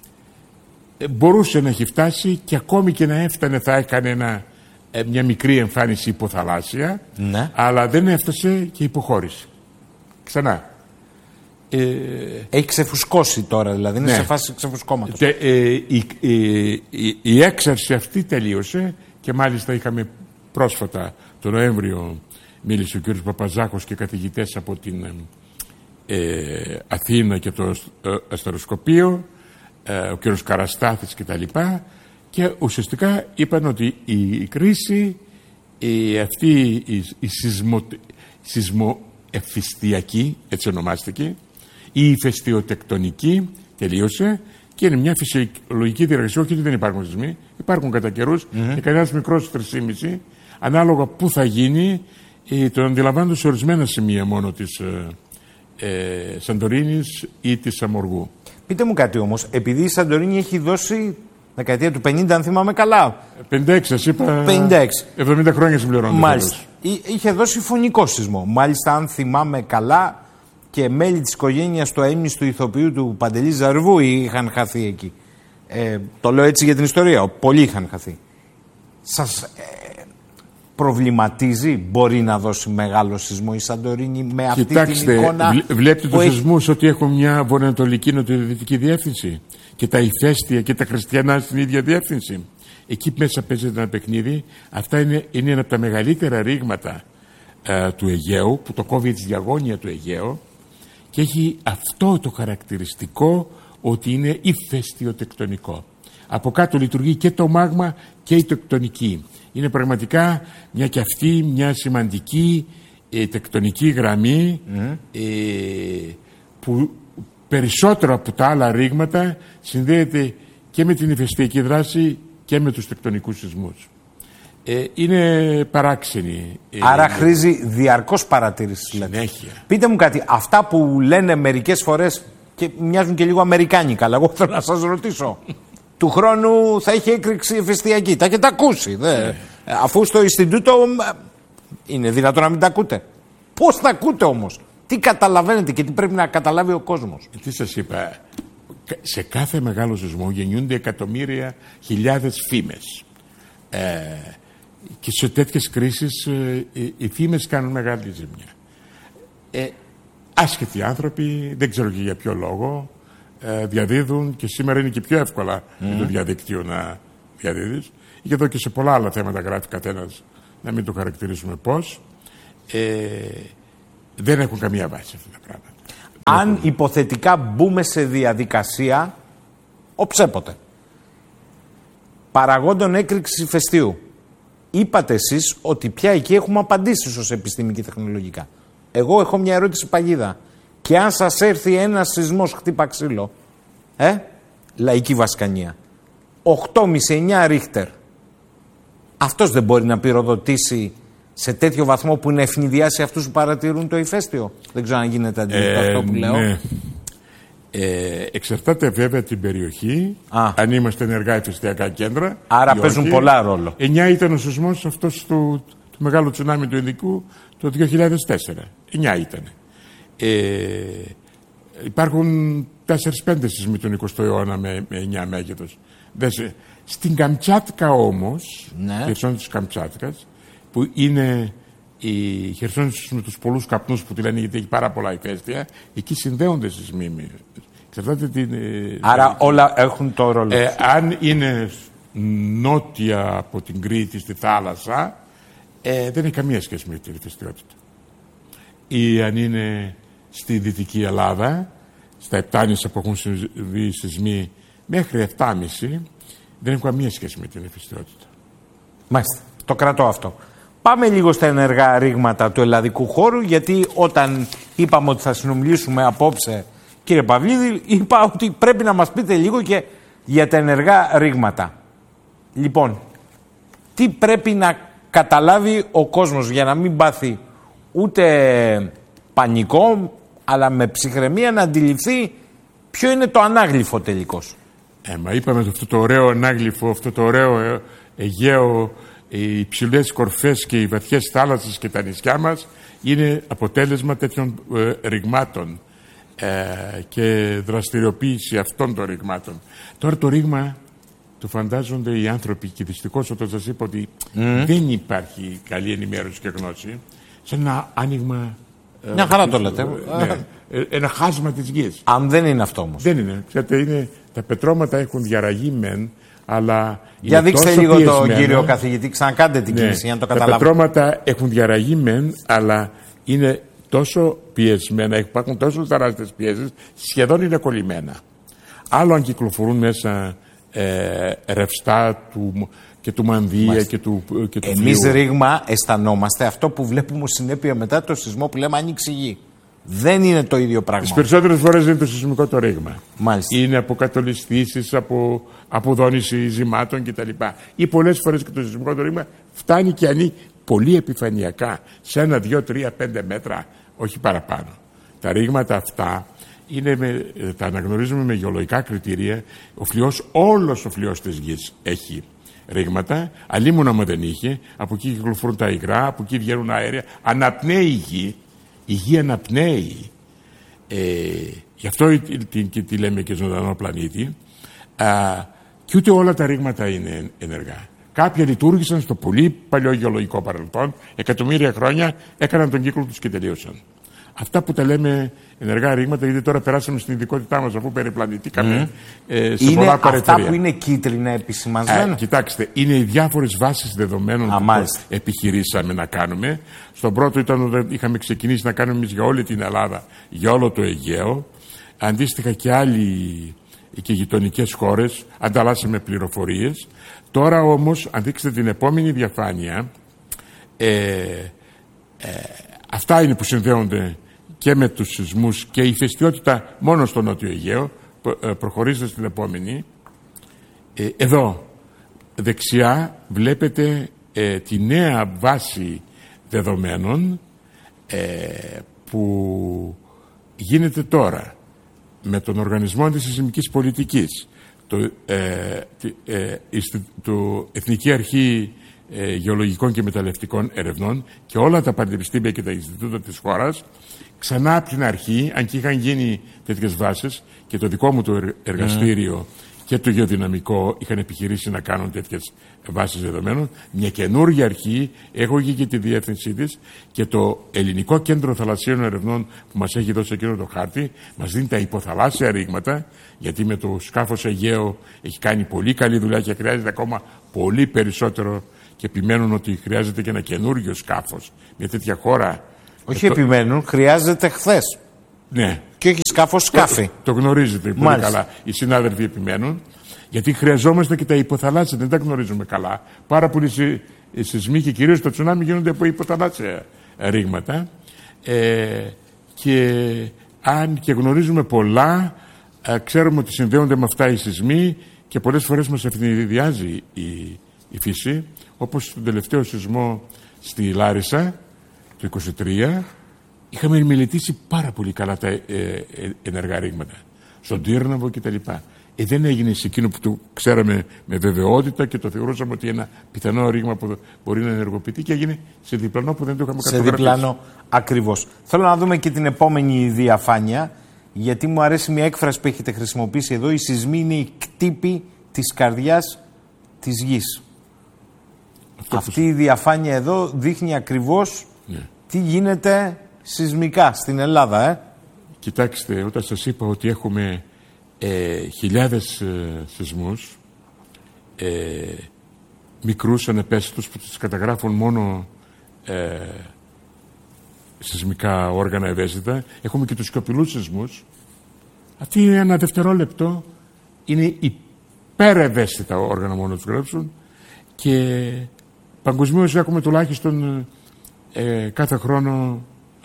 ε, μπορούσε να έχει φτάσει και ακόμη και να έφτανε θα έκανε ένα, ε, μια μικρή εμφάνιση υποθαλάσσια, ναι. Αλλά δεν έφτασε και υποχώρησε. Ξανά. Ε, Έχει ξεφουσκώσει τώρα, δηλαδή είναι ναι. σε φάση ξεφουσκώματος. Τε, ε, η, η, η, η έξαρση αυτή τελείωσε και μάλιστα είχαμε πρόσφατα τον Νοέμβριο, μίλησε ο κ. Παπαζάκος και καθηγητές από την ε, Αθήνα και το αστεροσκοπείο, ε, ο κ. Καραστάθης κτλ. Και, και ουσιαστικά είπαν ότι η κρίση η, αυτή η, η σεισμο, σεισμοεφιστιακή, έτσι ονομάστηκε, η ηφαιστειοτεκτονική τελείωσε και είναι μια φυσιολογική διεργασία. Όχι ότι δεν υπάρχουν σεισμοί, υπάρχουν κατά καιρούς mm-hmm. και κανένας μικρός τρία κόμμα πέντε, ανάλογα πού θα γίνει, ε, το αντιλαμβάνονται σε ορισμένα σημεία μόνο της ε, ε, Σαντορίνης ή της Αμοργού. Πείτε μου κάτι όμως, επειδή η Σαντορίνη έχει δώσει δεκαετία του πενήντα, αν θυμάμαι καλά. πενήντα έξι, σας είπα. πενήντα έξι. εβδομήντα χρόνια συμπληρώνονται. Μάλιστα. Είχε δώσει φωνικό σεισμό. Μάλιστα, αν θυμάμαι καλά, και μέλη της οικογένειας του αείμνηστου ηθοποιού του Παντελή Ζαρβού είχαν χαθεί εκεί. Ε, το λέω έτσι για την ιστορία. Πολλοί είχαν χαθεί. Σας ε, προβληματίζει, μπορεί να δώσει μεγάλο σεισμό η Σαντορίνη με αυτή Κοιτάξτε, την εικόνα? Βλέπετε τους έχει... σεισμούς ότι έχουν μια βορειοανατολική νοτιοδυτική διεύθυνση και τα ηφαίστεια και τα χριστιανά στην ίδια διεύθυνση. Εκεί μέσα παίζεται ένα παιχνίδι. Αυτά είναι, είναι ένα από τα μεγαλύτερα ρήγματα ε, του Αιγαίου, που το κόβει τη διαγώνια του Αιγαίου. Και έχει αυτό το χαρακτηριστικό ότι είναι ηφαιστειοτεκτονικό. Από κάτω λειτουργεί και το μάγμα και η τεκτονική. Είναι πραγματικά μια και αυτή μια σημαντική ε, τεκτονική γραμμή mm. ε, που περισσότερο από τα άλλα ρήγματα συνδέεται και με την ηφαιστειακή δράση και με τους τεκτονικούς σεισμούς. Ε, είναι παράξενη. Άρα ε, χρήζει διαρκώς παρατήρηση. Συνέχεια. Πείτε μου κάτι, αυτά που λένε μερικές φορές και μοιάζουν και λίγο αμερικάνικα, αλλά εγώ θέλω να σας ρωτήσω. Του χρόνου θα έχει έκρηξη ηφαιστειακή. Τα έχετε ακούσει. Δε. Ε. Αφού στο Ινστιτούτο Είναι δυνατόν να μην τα ακούτε? Πώς τα ακούτε όμως? Τι καταλαβαίνετε και τι πρέπει να καταλάβει ο κόσμος? Τι σας είπα, σε κάθε μεγάλο σεισμό γεννιούνται εκατομμύρια, χιλιάδες φήμες. Ε, και σε τέτοιες κρίσεις ε, οι, οι φήμες κάνουν μεγάλη ζημιά. Ε, άσχετοι άνθρωποι, δεν ξέρω και για ποιο λόγο, ε, διαδίδουν, και σήμερα είναι και πιο εύκολα mm. με το διαδικτύο να διαδίδεις. Και εδώ και σε πολλά άλλα θέματα γράφει καθένας, να μην το χαρακτηρίσουμε πώς. Ε, δεν έχουν καμία βάση αυτά τα πράγματα. Αν υποθετικά μπούμε σε διαδικασία οψέποτε παραγόντων έκρηξης ηφαιστείου, είπατε εσείς ότι πια εκεί έχουμε απαντήσεις ως επιστήμη και τεχνολογικά. Εγώ έχω μια ερώτηση παγίδα. Και αν σας έρθει ένας σεισμός χτύπα ξύλο, ε, λαϊκή Βασκανία, οκτώ κόμμα πέντε εννιά ρίχτερ, αυτός δεν μπορεί να πυροδοτήσει σε τέτοιο βαθμό που να ευνηδιάσει αυτούς που παρατηρούν το ηφαίστειο? Δεν ξέρω αν γίνεται αντιληπτό ε, αυτό που λέω. Ναι. Ε, εξαρτάται βέβαια την περιοχή, Α. αν είμαστε ενεργά ηφαιστειακά κέντρα. Άρα παίζουν όχι. πολλά ρόλο. εννιά ήταν ο σεισμός αυτός του, του μεγάλου τσουνάμι του Ινδικού το δύο χιλιάδες τέσσερα. εννιά ήταν. Ε, υπάρχουν τέσσερα πέντε σεισμοί τον εικοστό αιώνα με, με εννιά μέγεθος. Στην Καμτσάτκα όμως, ναι. Χερσόνησο της Καμτσάτκας, που είναι η Χερσόνησο με τους πολλούς καπνούς που τη λένε γιατί έχει πάρα πολλά ηφαίστεια, εκεί συνδέονται σεισμοί. Εξαρτάται την... Άρα την... όλα έχουν το ρόλο. Ε, αν είναι νότια από την Κρήτη στη θάλασσα, ε, δεν έχει καμία σχέση με την ηφαιστειότητα. Ή αν είναι στη Δυτική Ελλάδα, στα Επτάνησα που έχουν συμβεί σεισμοί μέχρι επτά κόμμα πέντε, δεν έχουν καμία σχέση με την ηφαιστειότητα. Μάλιστα. Το κρατώ αυτό. Πάμε λίγο στα ενεργά ρήγματα του ελλαδικού χώρου, γιατί όταν είπαμε ότι θα συνομιλήσουμε απόψε, κύριε Παυλίδη, είπα ότι πρέπει να μας πείτε λίγο και για τα ενεργά ρήγματα. Λοιπόν, τι πρέπει να καταλάβει ο κόσμος για να μην πάθει ούτε πανικό, αλλά με ψυχραιμία να αντιληφθεί ποιο είναι το ανάγλυφο τελικώς? Ε, μα είπαμε αυτό το ωραίο ανάγλυφο, αυτό το ωραίο Αιγαίο, οι υψηλές κορφές και οι βαθιές θάλασσες και τα νησιά μας είναι αποτέλεσμα τέτοιων ε, ρηγμάτων ε, και δραστηριοποίηση αυτών των ρηγμάτων. Τώρα το ρήγμα το φαντάζονται οι άνθρωποι, και δυστυχώς όταν σας είπα ότι mm. δεν υπάρχει καλή ενημέρωση και γνώση, σαν ένα άνοιγμα. Μια χαρά το λέτε. Ναι, ένα χάσμα της γης. Αν δεν είναι αυτό όμως. Δεν είναι. Ξέρετε, είναι, τα πετρώματα έχουν διαραγεί μεν, αλλά. Για δείξτε λίγο πιεσμένα, τον κύριο καθηγητή, ξανακάντε την ναι, κίνηση για να το καταλάβετε. Τα πετρώματα έχουν διαραγεί μεν, αλλά είναι τόσο πιεσμένα, υπάρχουν τόσο τεράστιες πιέσεις, σχεδόν είναι κολλημένα. Άλλο αν κυκλοφορούν μέσα ε, ρευστά του, και του μανδύα και του, και του Εμείς φλοιού. Ρήγμα αισθανόμαστε αυτό που βλέπουμε ως συνέπεια μετά το σεισμό που λέμε άνοιξη γη. Δεν είναι το ίδιο πράγμα. Τις περισσότερες φορές είναι το σεισμικό το ρήγμα. Μάλιστα. Είναι από κατολιστήσεις, από αποδόνηση ζυμάτων κτλ. Ή πολλές φορές και το σεισμικό το ρήγμα φτάνει και ανήκει πολύ επιφανειακά, σε ένα, δύο, τρία, πέντε μέτρα, όχι παραπάνω. Τα ρήγματα αυτά είναι με, τα αναγνωρίζουμε με γεωλογικά κριτήρια. Ο φλοιός, όλος ο φλοιός της γης έχει ρήγματα, αλλήμον άμα δεν είχε, από εκεί κυκλοφορούν τα υγρά, από εκεί βγαίνουν αέρια, αναπνέει η γη. Η γη αναπνέει. Ε, γι' αυτό τη, τη, τη λέμε και ζωντανό πλανήτη. Α, και ούτε όλα τα ρήγματα είναι ενεργά. Κάποια λειτουργήσαν στο πολύ παλιό γεωλογικό παρελθόν, εκατομμύρια χρόνια έκαναν τον κύκλο τους και τελείωσαν. Αυτά που τα λέμε ενεργά ρήγματα, γιατί τώρα περάσαμε στην ειδικότητά μας, αφού περιπλανητήκαμε mm. ε, σε είναι πολλά παρετήρια. Αυτά που είναι κίτρινα επισημασμένα. Ε, κοιτάξτε, είναι οι διάφορες βάσεις δεδομένων Α, που μάλιστα. επιχειρήσαμε να κάνουμε. Στον πρώτο ήταν όταν είχαμε ξεκινήσει να κάνουμε εμείς για όλη την Ελλάδα, για όλο το Αιγαίο. Αντίστοιχα και άλλοι και γειτονικές χώρες ανταλλάσσαμε πληροφορίες. Τώρα όμως, αν δείξετε την επόμενη διαφάνεια, ε, ε, αυτά είναι που συνδέονται και με τους σεισμούς και η ηφαιστειότητα μόνο στο Νότιο Αιγαίο. Προχωρήστε στην επόμενη. Ε, εδώ, δεξιά, βλέπετε ε, τη νέα βάση δεδομένων ε, που γίνεται τώρα με τον Οργανισμό Αντισεισμικής Πολιτικής, το, ε, ε, ε, το Εθνική Αρχή ε, Γεωλογικών και Μεταλλευτικών Ερευνών και όλα τα πανεπιστήμια και τα Ινστιτούτα της χώρας ξανά από την αρχή, αν και είχαν γίνει τέτοιες βάσεις και το δικό μου το εργαστήριο mm. και το γεωδυναμικό είχαν επιχειρήσει να κάνουν τέτοιες βάσεις δεδομένων, μια καινούργια αρχή, έχω εκεί και τη διεύθυνσή της και το Ελληνικό Κέντρο Θαλασσίων Ερευνών που μας έχει δώσει εκείνο το χάρτη, μας δίνει τα υποθαλάσσια ρήγματα, γιατί με το σκάφος Αιγαίο έχει κάνει πολύ καλή δουλειά και χρειάζεται ακόμα πολύ περισσότερο και επιμένουν ότι χρειάζεται και ένα καινούργιο σκάφος. Μια τέτοια χώρα. Όχι το... επιμένουν, χρειάζεται χθες. Ναι. Και όχι σκάφος, σκάφη. Το, το γνωρίζετε πολύ Μάλιστα. καλά. Οι συνάδελφοι επιμένουν. Γιατί χρειαζόμαστε και τα υποθαλάσσια, δεν τα γνωρίζουμε καλά. Πάρα πολλοί συ, σεισμοί και κυρίως τα τσουνάμι γίνονται από υποθαλάσσια ρήγματα. Ε, και αν και γνωρίζουμε πολλά, ε, ξέρουμε ότι συνδέονται με αυτά οι σεισμοί και πολλές φορές μας ευνηδιάζει η, η φύση. Όπως τον τελευταίο σεισμό στη Λάρισα, το είκοσι τρία, είχαμε μελετήσει πάρα πολύ καλά τα ε, ε, ενεργά ρήγματα. Στον Τύρναβο κτλ. Ε, δεν έγινε σε εκείνο που το ξέραμε με βεβαιότητα και το θεωρούσαμε ότι ένα πιθανό ρήγμα που μπορεί να ενεργοποιηθεί και έγινε σε διπλανό που δεν το είχαμε καταγραφεί. Σε διπλανό, ακριβώς. Θέλω να δούμε και την επόμενη διαφάνεια, γιατί μου αρέσει μια έκφραση που έχετε χρησιμοποιήσει εδώ. Οι σεισμοί είναι η κτύπη της καρδιάς της γης. Αυτό Αυτή που... η διαφάνεια εδώ δείχνει ακριβώς ναι. τι γίνεται σεισμικά στην Ελλάδα. Ε? Κοιτάξτε, όταν σας είπα ότι έχουμε Ε, χιλιάδες ε, σεισμούς ε, μικρούς ανεπαίσθητους που τους καταγράφουν μόνο ε, σεισμικά όργανα ευαίσθητα. Έχουμε και τους σιωπηλούς σεισμούς. Αυτοί είναι ένα δευτερόλεπτο, είναι υπερευαίσθητα όργανα μόνο τους γράψουν και παγκοσμίως έχουμε τουλάχιστον ε, κάθε χρόνο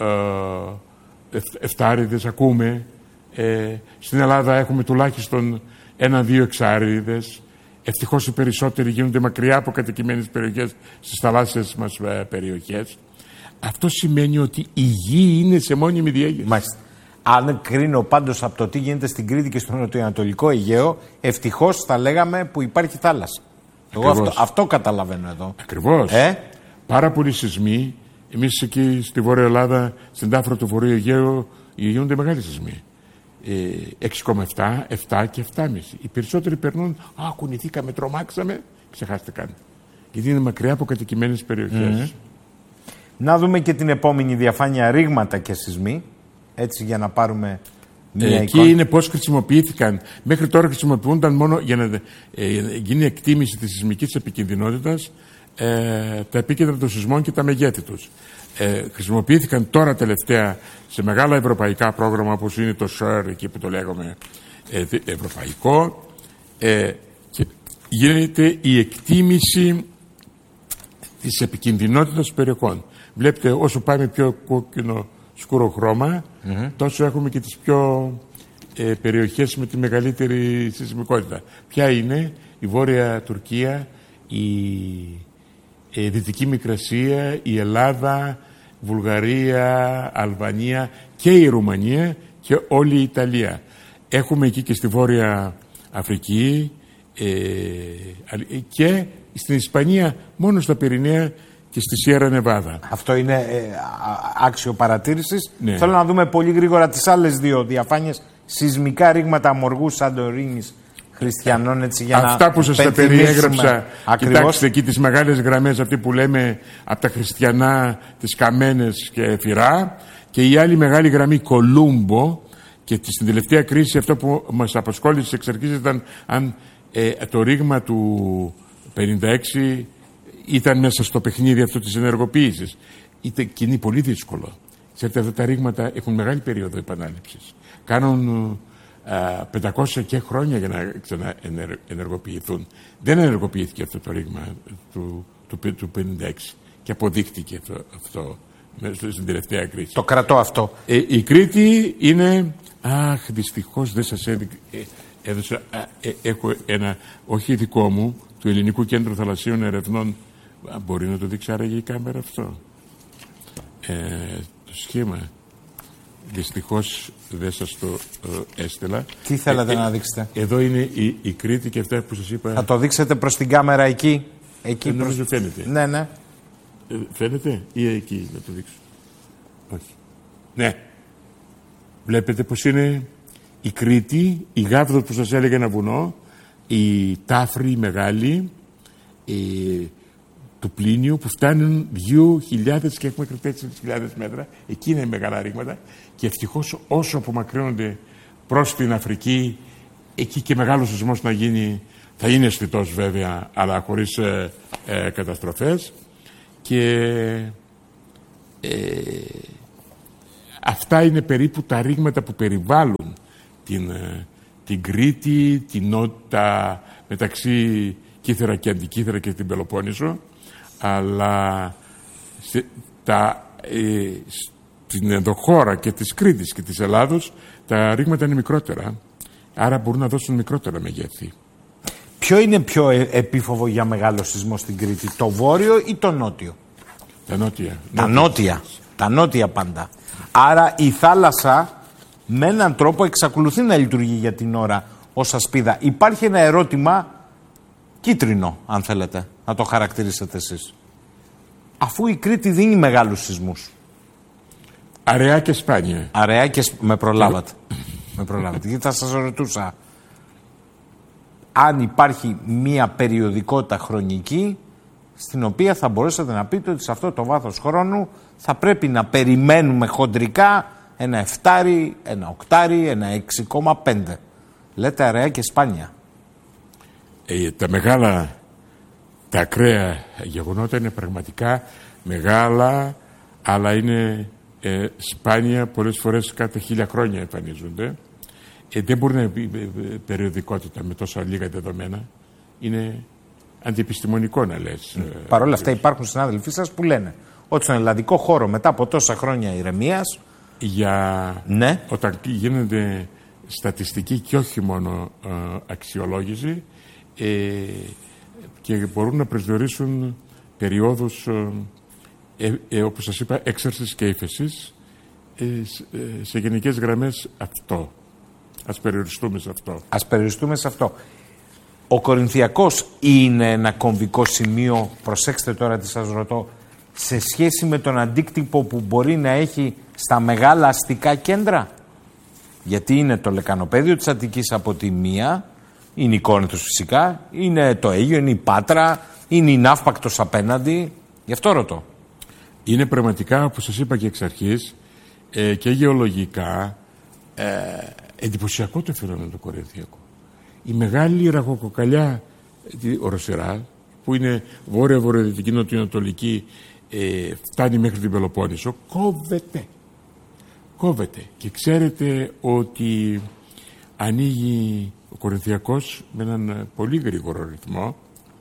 ε, εφτάριδες ακούμε. Ε, στην Ελλάδα έχουμε τουλάχιστον ένα-δύο εξάριδες. Ευτυχώς οι περισσότεροι γίνονται μακριά από κατοικημένες περιοχές στις θαλάσσιες μας ε, περιοχές. Αυτό σημαίνει ότι η γη είναι σε μόνιμη διέγερση. Μάλιστα. Αν κρίνω πάντως από το τι γίνεται στην Κρήτη και στο νοτιοανατολικό Αιγαίο, ευτυχώς θα λέγαμε που υπάρχει θάλασσα. Εγώ αυτό, αυτό καταλαβαίνω εδώ. Ακριβώς. Ε? Πάρα πολλοί σεισμοί. Εμείς εκεί στη Βόρεια Ελλάδα, στην Τάφρο του Βορείου Αιγαίου, γίνονται μεγάλοι σεισμοί. έξι κόμμα επτά, επτά και επτά κόμμα πέντε. Οι περισσότεροι περνούν, α, κουνηθήκαμε, τρομάξαμε, ξεχάστηκαν. Γιατί είναι μακριά από κατοικημένες περιοχές. Mm-hmm. Να δούμε και την επόμενη διαφάνεια, ρήγματα και σεισμοί, έτσι για να πάρουμε μια ε, εκεί είναι πώς χρησιμοποιήθηκαν. Μέχρι τώρα χρησιμοποιούνταν μόνο για να ε, γίνει εκτίμηση της σεισμικής επικινδυνότητας ε, τα επίκεντρα των σεισμών και τα μεγέθη τους. Ε, χρησιμοποιήθηκαν τώρα τελευταία σε μεγάλα ευρωπαϊκά πρόγραμμα όπως είναι το ΣΕΡ, εκεί που το λέγαμε ε, ευρωπαϊκό, ε, και γίνεται η εκτίμηση της επικινδυνότητας περιοχών. Βλέπετε, όσο πάμε πιο κόκκινο σκούρο χρώμα, mm-hmm. τόσο έχουμε και τις πιο ε, περιοχές με τη μεγαλύτερη σεισμικότητα. Ποια είναι? Η Βόρεια Τουρκία, η ε, Δυτική Μικρασία, η Ελλάδα, Βουλγαρία, Αλβανία και η Ρουμανία και όλη η Ιταλία. Έχουμε εκεί και στη Βόρεια Αφρική ε, και στην Ισπανία μόνο στα Πυρηναία και στη Σιέρα Νεβάδα. Αυτό είναι ε, άξιο παρατήρησης. Ναι. Θέλω να δούμε πολύ γρήγορα τις άλλες δύο διαφάνειες. Σεισμικά ρήγματα Αμοργού, Σαντορίνης, Χριστιανών, έτσι για αυτά να που σας τα περιέγραψα. Ακριβώς. Κοιτάξτε εκεί τις μεγάλες γραμμές, αυτή που λέμε από τα χριστιανά, τις Καμένες και Φυρά, και η άλλη μεγάλη γραμμή Κολούμπο. Και στην τελευταία κρίση αυτό που μας απασχόλησε εξ αρχής ήταν αν ε, το ρήγμα του πενήντα έξι ήταν μέσα στο παιχνίδι αυτό της ενεργοποίησης. Ήταν και είναι πολύ δύσκολο. Ξέρετε, αυτά τα ρήγματα έχουν μεγάλη περίοδο επανάληψης. Κάνουν πεντακόσια και χρόνια για να ξαναενεργοποιηθούν. Δεν ενεργοποιήθηκε αυτό το ρήγμα του, του, του πενήντα έξι και αποδείχτηκε αυτό, αυτό στην τελευταία κρίση. Το κρατώ αυτό. Ε, η Κρήτη είναι... Αχ, δυστυχώς δεν σας έδειξα. Ε, έδωσα, ε, έχω ένα, όχι δικό μου, του Ελληνικού Κέντρου Θαλασσίων Ερευνών. Α, μπορεί να το δείξει άραγε η κάμερα αυτό. Ε, το σχήμα. Δυστυχώς δεν σας το ε, έστελα. Τι θέλατε ε, να δείξετε? Εδώ είναι η, η Κρήτη και αυτά που σας είπα. Θα το δείξετε προς την κάμερα εκεί. Εκεί ε, νομίζω προς... φαίνεται. Ναι, ναι. Ε, φαίνεται ή εκεί να το δείξω. Όχι. Ναι. Βλέπετε πως είναι η Κρήτη, η Γάβδος που σας έλεγε ένα βουνό, η Τάφρη η μεγάλη, η... του Πλίνιου που φτάνουν δύο χιλιάδες και έχουμε τέσσερις χιλιάδες μέτρα. Εκεί είναι μεγάλα ρήγματα και ευτυχώς όσο απομακρύνονται προς την Αφρική, εκεί και μεγάλος σεισμός να γίνει, θα είναι αισθητός βέβαια, αλλά χωρίς ε, ε, καταστροφές. Και ε, αυτά είναι περίπου τα ρήγματα που περιβάλλουν την, ε, την Κρήτη, την νότητα μεταξύ Κύθερα και Αντικύθερα και την Πελοπόννησο, αλλά σε, τα, ε, στην ενδοχώρα και της Κρήτης και της Ελλάδος τα ρήγματα είναι μικρότερα, άρα μπορούν να δώσουν μικρότερα μεγέθη. Ποιο είναι πιο επίφοβο για μεγάλο σεισμό στην Κρήτη, το βόρειο ή το νότιο? Τα νότια. Τα νότια. Τα νότια πάντα. Άρα η θάλασσα με έναν τρόπο εξακολουθεί να λειτουργεί για την ώρα ως ασπίδα. Υπάρχει ένα ερώτημα κίτρινο, αν θέλετε, να το χαρακτηρίσετε εσείς. Αφού η Κρήτη δίνει μεγάλους σεισμούς. Αραιά και σπάνια. Αραιά και σπ... με προλάβατε. με προλάβατε. Γιατί θα σας ρωτούσα αν υπάρχει μία περιοδικότητα χρονική στην οποία θα μπορέσατε να πείτε ότι σε αυτό το βάθος χρόνου θα πρέπει να περιμένουμε χοντρικά ένα εφτάρι, ένα οκτάρι, ένα έξι κόμμα πέντε. Λέτε αραιά και σπάνια. Ε, τα μεγάλα, τα ακραία γεγονότα είναι πραγματικά μεγάλα, αλλά είναι ε, σπάνια, πολλές φορές κάθε χίλια χρόνια εμφανίζονται. Ε, δεν μπορεί να είναι περιοδικότητα με τόσα λίγα δεδομένα. Είναι αντιεπιστημονικό να λες. Mm. Παρ' όλα αυτά υπάρχουν συνάδελφοί σας που λένε ότι στον ελλαδικό χώρο μετά από τόσα χρόνια ηρεμίας, για ναι, όταν γίνεται στατιστική και όχι μόνο ε, αξιολόγηση, ε, και μπορούν να προσδιορίσουν περιόδους ε, ε, ε, όπως σας είπα έξαρσης και ύφεσης, ε, ε, σε γενικές γραμμές αυτό. Ας περιοριστούμε σε αυτό. Ας περιοριστούμε σε αυτό. Ο Κορινθιακός είναι ένα κομβικό σημείο, προσέξτε τώρα τι σας ρωτώ, σε σχέση με τον αντίκτυπο που μπορεί να έχει στα μεγάλα αστικά κέντρα. Γιατί είναι το λεκανοπέδιο της Αττικής από τη μία, είναι η Κόρινθος φυσικά, είναι το Αίγιο, είναι η Πάτρα, είναι η Ναύπακτος απέναντι. Γι' αυτό ρωτώ. Είναι πραγματικά, όπως σας είπα και εξ αρχής, ε, και γεωλογικά ε, εντυπωσιακό το φαινόμενο του Κορινθιακού. Η μεγάλη ραχοκοκαλιά οροσειρά, που είναι βόρεια-βορειοδυτική, νοτιοανατολική, ε, φτάνει μέχρι την Πελοπόννησο, κόβεται. Κόβεται. Και ξέρετε ότι ανοίγει ο Κορινθιακός με έναν πολύ γρήγορο ρυθμό,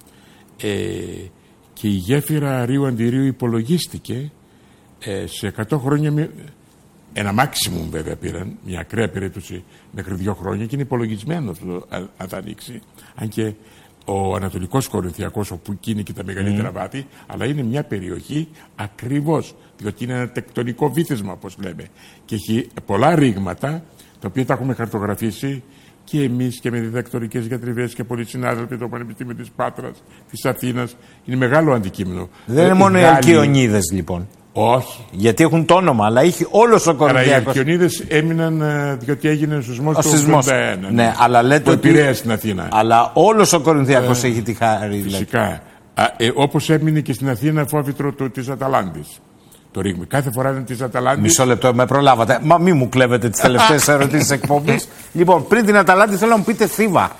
ε, και η γέφυρα Αρίου-Αντιρίου υπολογίστηκε ε, σε εκατό χρόνια, ένα maximum βέβαια πήραν, μια ακραία περίπτωση μέχρι δύο χρόνια, και είναι υπολογισμένο αυτό αν θα ανοίξει. Αν και ο Ανατολικός Κορινθιακός, όπου εκεί είναι και τα μεγαλύτερα mm. βάθη, αλλά είναι μια περιοχή ακριβώς, διότι είναι ένα τεκτονικό βύθισμα, όπως λέμε, και έχει πολλά ρήγματα, τα οποία τα έχουμε χαρτογραφήσει και εμείς και με διδακτορικές γιατρικές και πολλοί συνάδελφοι το Πανεπιστήμιο της Πάτρας, της Αθήνας. Είναι μεγάλο αντικείμενο. Δεν είναι μόνο οι Αλκιονίδες λοιπόν. Όχι. Γιατί έχουν το όνομα, αλλά έχει όλος ο Κορινθιακός. Αλλά οι Αλκιονίδες έμειναν διότι έγινε ο σεισμός του ογδόντα ένα. Ναι, αλλά λέτε ότι επηρέασε στην Αθήνα. Αλλά όλος ο Κορινθιακός ε, έχει τη χάρη. Φυσικά. Ε, όπως έμεινε και στην Αθήνα φόβητρο του, της Αταλάντης. Το ρήγμα. Κάθε φορά είναι της Αταλάντης. Μισό λεπτό, με προλάβατε. Μα μη μου κλέβετε τις τελευταίες ερωτήσεις εκπομπής. Λοιπόν, πριν την Αταλάντη θέλω να μου πείτε Θήβα.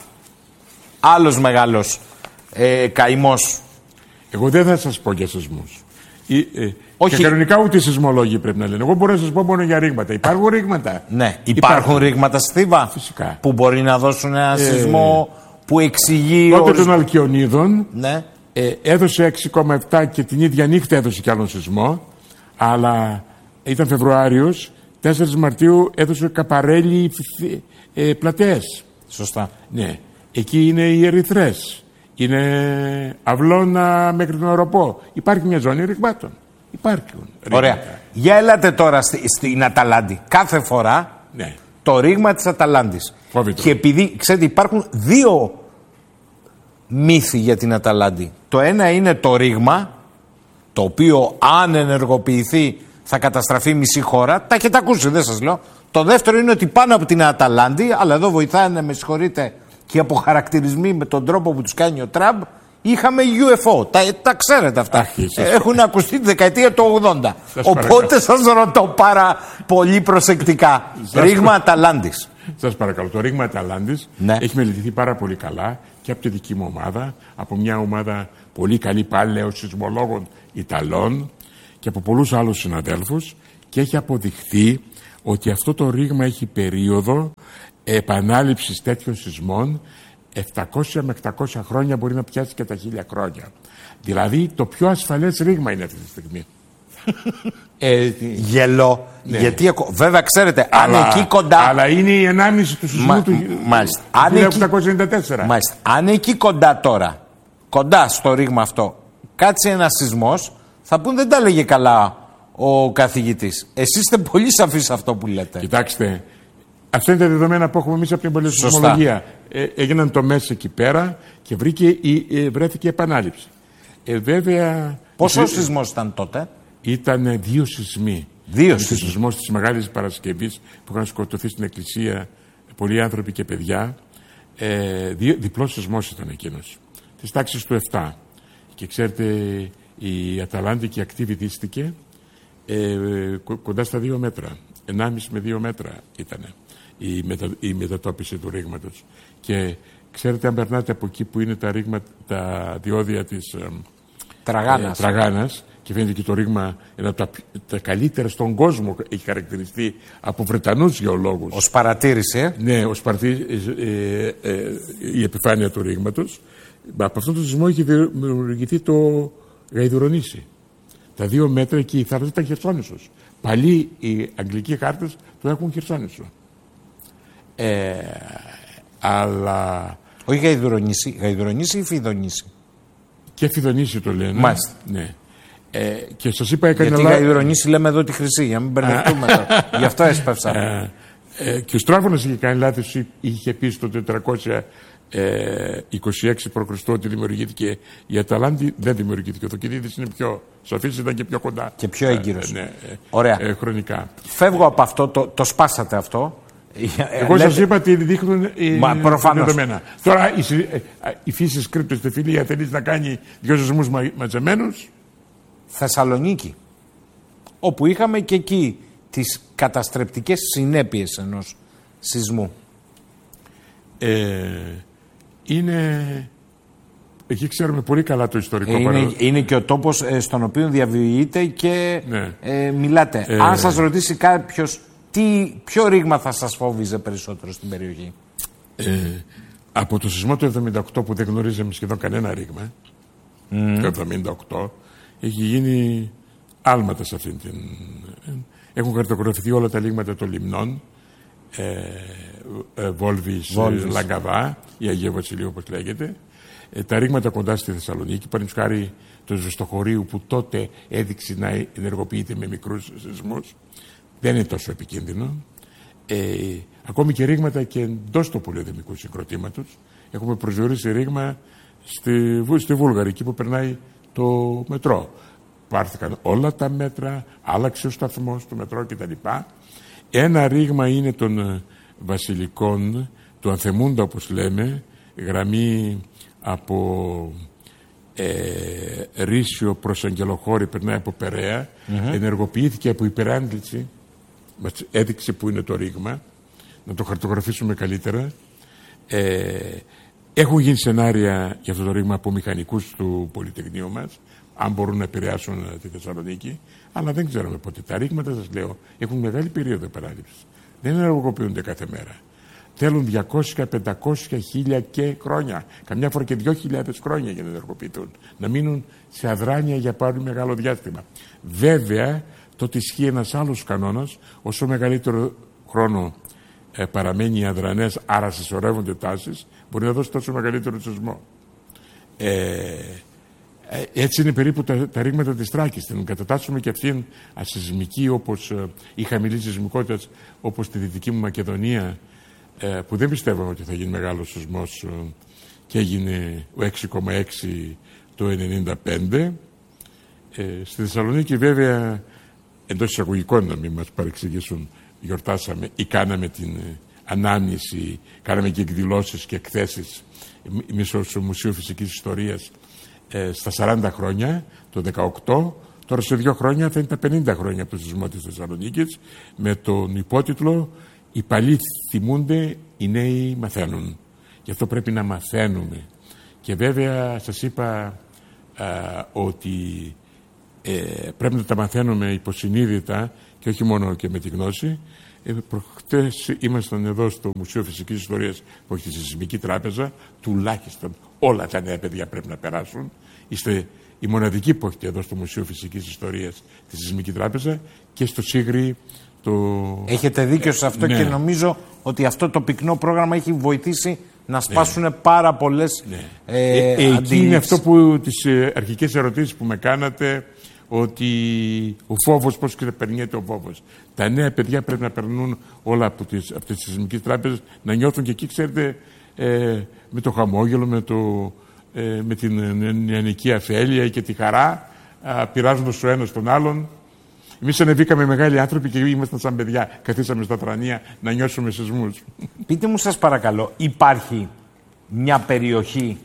Άλλος μεγάλος ε, καημός. Εγώ δεν θα σας πω για σεισμούς. Ε, ε, Όχι. Και κανονικά ούτε οι σεισμολόγοι πρέπει να λένε. Εγώ μπορώ να σας πω μόνο για ρήγματα. Υπάρχουν ρήγματα. Ναι, υπάρχουν, υπάρχουν ρήγματα στη Θήβα. Φυσικά. Που μπορεί να δώσουν ένα ε, σεισμό που εξηγεί. Τότε των Αλκιονίδων, ναι, ε, έδωσε έξι κόμμα επτά και την ίδια νύχτα έδωσε κι άλλον σεισμό. Αλλά ήταν Φεβρουάριος, τέσσερις Μαρτίου έδωσε Καπαρέλη ε, πλατείες. Σωστά. Ναι. Εκεί είναι οι Ερυθρές. Είναι Αυλώνα μέχρι τον Οροπό. Υπάρχει μια ζώνη ρηγμάτων. Υπάρχουν. Ωραία. Ρήγματα. Για έλατε τώρα στη, στην Αταλάντη. Κάθε φορά, ναι, το ρήγμα της Αταλάντης. Φοβητό. Και επειδή, ξέρετε, υπάρχουν δύο μύθοι για την Αταλάντη. Το ένα είναι το ρήγμα, το οποίο αν ενεργοποιηθεί θα καταστραφεί μισή χώρα. Τα έχετε ακούσει, δεν σας λέω. Το δεύτερο είναι ότι πάνω από την Αταλάντη, αλλά εδώ βοηθάνε, με συγχωρείτε, και οι αποχαρακτηρισμοί με τον τρόπο που τους κάνει ο Τραμπ, είχαμε γιου εφ ο. Τα, τα ξέρετε αυτά. Αχ, έχουν ακουστεί τη δεκαετία του ογδόντα. Σας Οπότε παρακαλώ. σας ρωτώ πάρα πολύ προσεκτικά. Ρήγμα Αταλάντης. Σας παρακαλώ. Το ρήγμα Αταλάντης ναι. έχει μελετηθεί πάρα πολύ καλά και από τη δική μου ομάδα, από μια ομάδα πολύ καλή πάλι, λέω, σεισμολόγων Ιταλών και από πολλούς άλλους συναδέλφους, και έχει αποδειχθεί ότι αυτό το ρήγμα έχει περίοδο επανάληψης τέτοιων σεισμών επτακόσια με οκτακόσια χρόνια, μπορεί να πιάσει και τα χίλια χρόνια. Δηλαδή το πιο ασφαλές ρήγμα είναι αυτή τη στιγμή. ε, Γελό. Ναι. Γιατί, βέβαια ξέρετε, αλλά, αν εκεί κοντά. Αλλά είναι η ενάμιση του σεισμού Μα, του χίλια οκτακόσια ενενήντα τέσσερα. Μάλιστα. Αν εκεί κοντά τώρα, κοντά στο ρήγμα αυτό, κάτσει ένα σεισμός, θα πούν δεν τα λέγε καλά ο καθηγητής. Εσείς είστε πολύ σαφείς σε αυτό που λέτε. Κοιτάξτε, αυτά είναι τα δεδομένα που έχουμε εμείς από την πολιτισμολογία. Ε, έγιναν τομές εκεί πέρα και βρήκε, ε, βρέθηκε επανάληψη. Ε, βέβαια. Πόσο ε, σεισμός ήταν τότε? Ήταν δύο σεισμοί. Δύο σεισμοί. Ο σεισμός της Μεγάλης Παρασκευής που είχαν σκοτωθεί στην εκκλησία πολλοί άνθρωποι και παιδιά. Ε, δι, διπλός σεισμός ήταν εκείνος. Της τάξης του επτά. Και ξέρετε, η Αταλάντικη ακτή βυθίστηκε ε, κοντά στα δύο μέτρα. ενάμιση με δύο μέτρα ήταν η, μετα, η μετατόπιση του ρήγματος. Και ξέρετε, αν περνάτε από εκεί που είναι τα, ρήγμα, τα διόδια της ε, Τραγάνας. Ε, Τραγάνας, και φαίνεται και το ρήγμα ένα από τα, τα καλύτερα στον κόσμο, έχει χαρακτηριστεί από Βρετανούς γεωλόγους. Ως παρατήρηση, ε? Ναι, ως παρατήρηση ε, ε, ε, η επιφάνεια του ρήγματος. Από αυτό το σεισμό είχε δημιουργηθεί το Γαϊδουρονήσι. Τα δύο μέτρα και η θάλασσα ήταν χερσόνησος. Παλιοί οι αγγλικοί χάρτες το έχουν χερσόνησο. Ε, αλλά... Όχι Γαϊδουρονήσι, Γαϊδουρονήσι ή Φιδονήσι? Και Φιδονήσι το λένε. Μάλιστα. Ναι. Ε, και σας είπα έκανε... Γιατί Γαϊδουρονήσι λέμε εδώ τη χρυσή, για να μην μπερδευτούμε τώρα. Γι' αυτό έσπευσα. Ε, ε, και ο Στράφωνας είχε κάνει λάθος, είχε πει στο τετρακόσια είκοσι έξι προ Χριστού ότι δημιουργήθηκε η Αταλάντη. Δεν δημιουργήθηκε. Ο Θοκιδίδης είναι πιο σοφής, ήταν και πιο κοντά. Και πιο έγκυρος. Ε, ναι, Ωραία. Ε, χρονικά. Φεύγω από αυτό, το, το σπάσατε αυτό. Εγώ σας είπα ότι δείχνουν Μα, δεδομένα. Τώρα η, η φύση κρύπτω στη φιλία θέλει να κάνει δυο σεισμούς μα, μαζεμένους. Θεσσαλονίκη, όπου είχαμε και εκεί τις καταστρεπτικές συνέπειες ενός σεισμού. Ε, είναι... Εκεί ξέρουμε πολύ καλά το ιστορικό ε, είναι, παράδοση. Είναι και ο τόπος ε, στον οποίο διαβιείτε και ναι. ε, μιλάτε. Ε, Αν σας ρωτήσει κάποιος τι, ποιο ρήγμα θα σας φόβιζε περισσότερο στην περιοχή? Ε, από το σεισμό του εβδομήντα οκτώ που δεν γνωρίζαμε σχεδόν κανένα ρήγμα, mm. το εβδομήντα οκτώ, έχει γίνει άλματα σε αυτήν την... Έχουν χαρτογραφηθεί όλα τα ρήγματα των λιμνών, ε, ε, Βόλβης, Βόλβης, Λαγκαδά, η Αγία Βασιλείου όπως λέγεται, ε, τα ρήγματα κοντά στη Θεσσαλονίκη, παραδείγματος χάρη το Ζεστοχωρίου που τότε έδειξε να ενεργοποιείται με μικρούς σεισμούς, δεν είναι τόσο επικίνδυνο. Ε, ακόμη και ρήγματα και εντός του πολυοδημικού συγκροτήματος. Έχουμε προσδιορίσει ρήγμα στη, στη Βούλγαρη, εκεί που περνάει το μετρό. Πάρθηκαν όλα τα μέτρα, άλλαξε ο σταθμός του μετρό κτλ. Ένα ρήγμα είναι των Βασιλικών, του Ανθεμούντα όπως λέμε, γραμμή από ε, Ρήσιο προς Αγγελοχώρη, περνάει από Περαία, mm-hmm. ενεργοποιήθηκε από υπεράγγλιση, μας έδειξε που είναι το ρήγμα, να το χαρτογραφήσουμε καλύτερα. Ε, έχουν γίνει σενάρια για αυτό το ρήγμα από μηχανικούς του Πολυτεχνείου μας, αν μπορούν να επηρεάσουν τη Θεσσαλονίκη, αλλά δεν ξέρουμε πότε. Τα ρήγματα, σας λέω, έχουν μεγάλη περίοδο επανάληψης. Δεν ενεργοποιούνται κάθε μέρα. Θέλουν διακόσια, πεντακόσια, χίλια και χρόνια. Καμιά φορά και δύο χιλιάδες χρόνια για να ενεργοποιηθούν. Να μείνουν σε αδράνεια για πάρα μεγάλο διάστημα. Βέβαια, τότε ισχύει ένας άλλος κανόνας. Όσο μεγαλύτερο χρόνο ε, παραμένει οι αδρανές, άρα συσσωρεύονται τάσεις, μπορεί να δώσει τόσο μεγαλύτερο σεισμό. Ε, Έτσι είναι περίπου τα, τα ρήγματα της Θράκης. Την κατατάσσουμε και αυτήν ασυσμική, όπως ε, η χαμηλή σεισμικότητα, όπως στη Δυτική μου Μακεδονία, ε, που δεν πιστεύαμε ότι θα γίνει μεγάλος σεισμός ε, και έγινε ο έξι κόμμα έξι το ενενήντα πέντε. Ε, στη Θεσσαλονίκη βέβαια, εντός εισαγωγικών να μην μας παρεξηγήσουν, γιορτάσαμε ή κάναμε την ανάμνηση, κάναμε και εκδηλώσεις και εκθέσεις εμείς στο Μουσείο Φυσικής Ιστορίας ε, στα σαράντα χρόνια, το δεκαοκτώ. Τώρα σε δύο χρόνια θα είναι τα πενήντα χρόνια από το σεισμό της Θεσσαλονίκης, με τον υπότιτλο «Οι παλιοί θυμούνται, οι νέοι μαθαίνουν». Γι' αυτό πρέπει να μαθαίνουμε. Και βέβαια σας είπα α, ότι ε, πρέπει να τα μαθαίνουμε υποσυνείδητα και όχι μόνο και με τη γνώση. Ε, προχτές ήμασταν εδώ στο Μουσείο Φυσικής Ιστορίας που έχει τη Σεισμική Τράπεζα. Τουλάχιστον όλα τα νέα παιδιά πρέπει να περάσουν. Είστε η μοναδική που έχετε εδώ στο Μουσείο Φυσικής Ιστορίας τη Σεισμική Τράπεζα και στο Σίγρη. Το... Έχετε δίκιο σε αυτό, ναι. Και νομίζω ότι αυτό το πυκνό πρόγραμμα έχει βοηθήσει να σπάσουν ναι. πάρα πολλές ναι. ε, ε, ε, εκεί είναι αυτό που τις ε, αρχικές ερωτήσεις που με κάνατε, ότι ο φόβος, πώς και περνιέται ο φόβος. Τα νέα παιδιά πρέπει να περνούν όλα από τις, από τις σεισμικές τράπεζες, να νιώθουν και εκεί, ξέρετε, ε, με το χαμόγελο, με, το, ε, με την νεανική αφέλεια και τη χαρά, πειράζοντας ο ένας τον άλλον. Εμείς ανεβήκαμε μεγάλοι άνθρωποι και ήμασταν σαν παιδιά. Καθίσαμε στα τρανία να νιώσουμε σεισμούς. Πείτε μου σας παρακαλώ, υπάρχει μια περιοχή,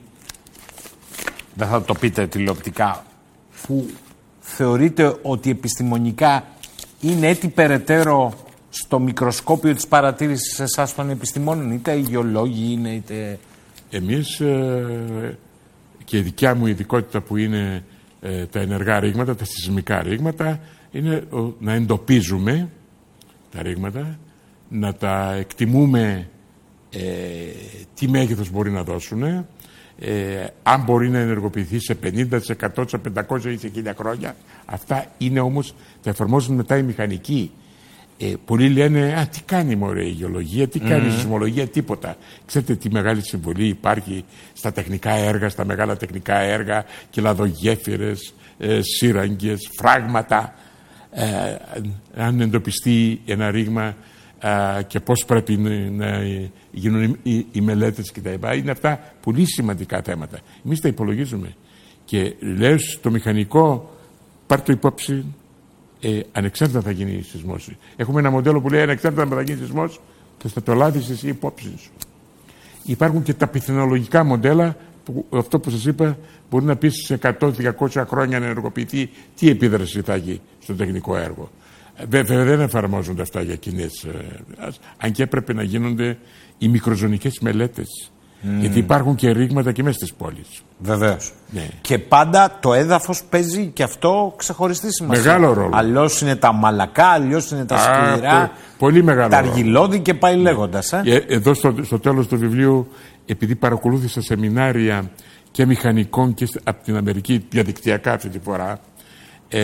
δεν θα το πείτε τηλεοπτικά, που θεωρείτε ότι επιστημονικά είναι έτσι περαιτέρω στο μικροσκόπιο της παρατήρησης εσάς των επιστημόνων, είτε οι γεωλόγοι είναι είτε... Εμείς ε, και η δικιά μου ειδικότητα που είναι ε, τα ενεργά ρήγματα, τα σεισμικά ρήγματα, είναι να εντοπίζουμε τα ρήγματα, να τα εκτιμούμε ε, τι μέγεθος μπορεί να δώσουν, ε, αν μπορεί να ενεργοποιηθεί σε πενήντα, σε εκατό, σε πεντακόσια ή σε χίλια χρόνια. Αυτά είναι όμως, τα εφαρμόζουν μετά οι μηχανικοί. Ε, πολλοί λένε, α, τι κάνει μωρέ η γεωλογία, τι κάνει η mm. σεισμολογία, τίποτα. Ξέρετε τι μεγάλη συμβολή υπάρχει στα τεχνικά έργα, στα μεγάλα τεχνικά έργα, κελαδογέφυρες, ε, σύραγγες, φράγματα. Ε, αν εντοπιστεί ένα ρήγμα ε, και πώς πρέπει να γίνουν οι, οι μελέτες κτλ. Είναι αυτά πολύ σημαντικά θέματα. Εμείς τα υπολογίζουμε. Και λέω στο μηχανικό, πάρ' το υπόψη, ε, ανεξάρτητα θα γίνει σεισμός. Έχουμε ένα μοντέλο που λέει ανεξάρτητα θα γίνει σεισμός και θα το λάβεις εσύ υπόψη σου. Υπάρχουν και τα πιθανολογικά μοντέλα που αυτό που σας είπα μπορεί να πεις σε εκατό διακόσια χρόνια να ενεργοποιηθεί τι επίδραση θα έχει στο τεχνικό έργο. Βέβαια δεν εφαρμόζονται αυτά για κοινές, αν και έπρεπε να γίνονται οι μικροζωνικές μελέτες. Mm. Γιατί υπάρχουν και ρήγματα και μέσα στις πόλεις. Βεβαίως. Ναι. Και πάντα το έδαφος παίζει και αυτό ξεχωριστή σημασία. Μεγάλο ρόλο. Αλλιώς είναι τα μαλακά, αλλιώς είναι τα σκληρά. Α, πολύ μεγάλο. Τα αργυλώδη και πάει ναι. λέγοντας. Ε? Ε, εδώ στο, στο τέλος του βιβλίου, επειδή παρακολούθησα σεμινάρια και μηχανικών και από την Αμερική διαδικτυακά αυτή τη φορά, ε,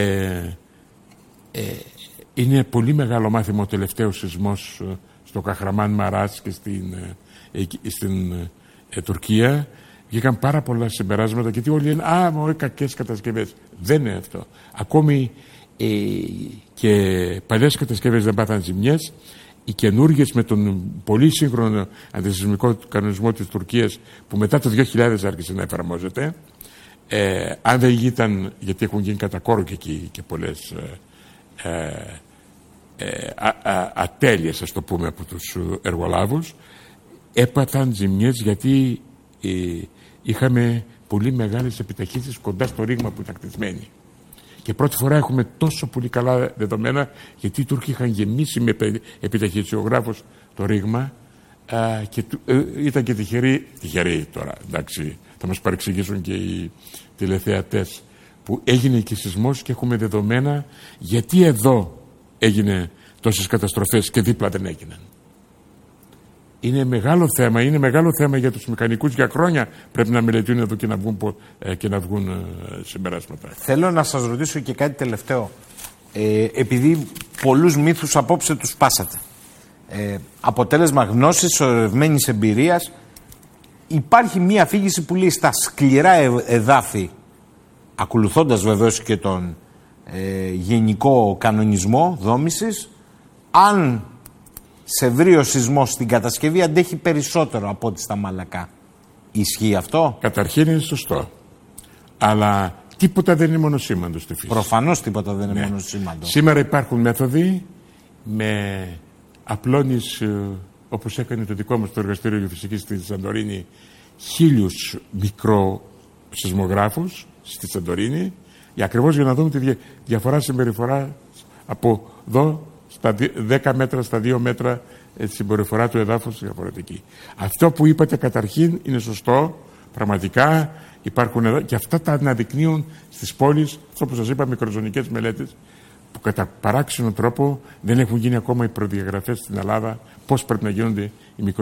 ε, είναι πολύ μεγάλο μάθημα ο τελευταίος σεισμός στο Καχραμάν Μαράς και στην, ε, στην ε, Τουρκία. Βγήκαν πάρα πολλά συμπεράσματα γιατί όλοι λένε «Α, μωρέ, κακές κατασκευές». Δεν είναι αυτό. Ακόμη ε, και παλιές κατασκευές δεν πάθαν ζημιές. Οι καινούργιες με τον πολύ σύγχρονο αντισεισμικό κανονισμό της Τουρκίας που μετά το δύο χιλιάδες άρχισε να εφαρμόζεται, ε, αν δεν ήταν, γιατί έχουν γίνει κατά κόρο και εκεί και πολλές ε, ε, α, α, ατέλειες, ας το πούμε, από τους εργολάβους, έπαθαν ζημιές γιατί ε, είχαμε πολύ μεγάλες επιταχύσεις κοντά στο ρήγμα που ήταν κτισμένοι. Και πρώτη φορά έχουμε τόσο πολύ καλά δεδομένα, γιατί οι Τούρκοι είχαν γεμίσει με επιταχυντικογράφους το ρήγμα α, και ε, ήταν και τυχεροί, τυχεροί τώρα, εντάξει, θα μας παρεξηγήσουν και οι τηλεθεατές, που έγινε και σεισμός και έχουμε δεδομένα γιατί εδώ έγινε τόσες καταστροφές και δίπλα δεν έγιναν. Είναι μεγάλο θέμα, είναι μεγάλο θέμα για τους μηχανικούς, για χρόνια πρέπει να μελετούν εδώ και να βγουν, ε, και να βγουν ε, συμπεράσματα. Θέλω να σας ρωτήσω και κάτι τελευταίο. Ε, επειδή πολλούς μύθους απόψε τους σπάσατε. Ε, αποτέλεσμα γνώσης, σωρευμένης εμπειρίας, υπάρχει μία αφήγηση που λέει στα σκληρά εδάφη, ακολουθώντας βεβαίως και τον ε, γενικό κανονισμό δόμησης, αν σε βρει ο σεισμός στην κατασκευή αντέχει περισσότερο από ό,τι στα μαλακά. Ισχύει αυτό? Καταρχήν είναι σωστό. Αλλά τίποτα δεν είναι μονοσήμαντο στη φύση. Προφανώς τίποτα δεν είναι Ναι. μονοσήμαντο. Σήμερα υπάρχουν μέθοδοι με απλώνεις, ε, όπως έκανε το δικό μας το εργαστήριο γεωφυσικής στη Σαντορίνη, χίλιους μικροσυσμογράφους στη Σαντορίνη, για ακριβώς για να δούμε τη δια, διαφορά συμπεριφορά από εδώ στα δέκα μέτρα, στα δύο μέτρα, ε, συμπεριφορά του εδάφους διαφορετική. Αυτό που είπατε καταρχήν είναι σωστό, πραγματικά υπάρχουν εδώ και αυτά τα αναδεικνύουν στις πόλεις, αυτό που σας είπα, μικροζωνικές μελέτες, που κατά παράξενο τρόπο δεν έχουν γίνει ακόμα οι προδιαγραφές στην Ελλάδα πώς πρέπει να γίνονται οι μικροζωνικές.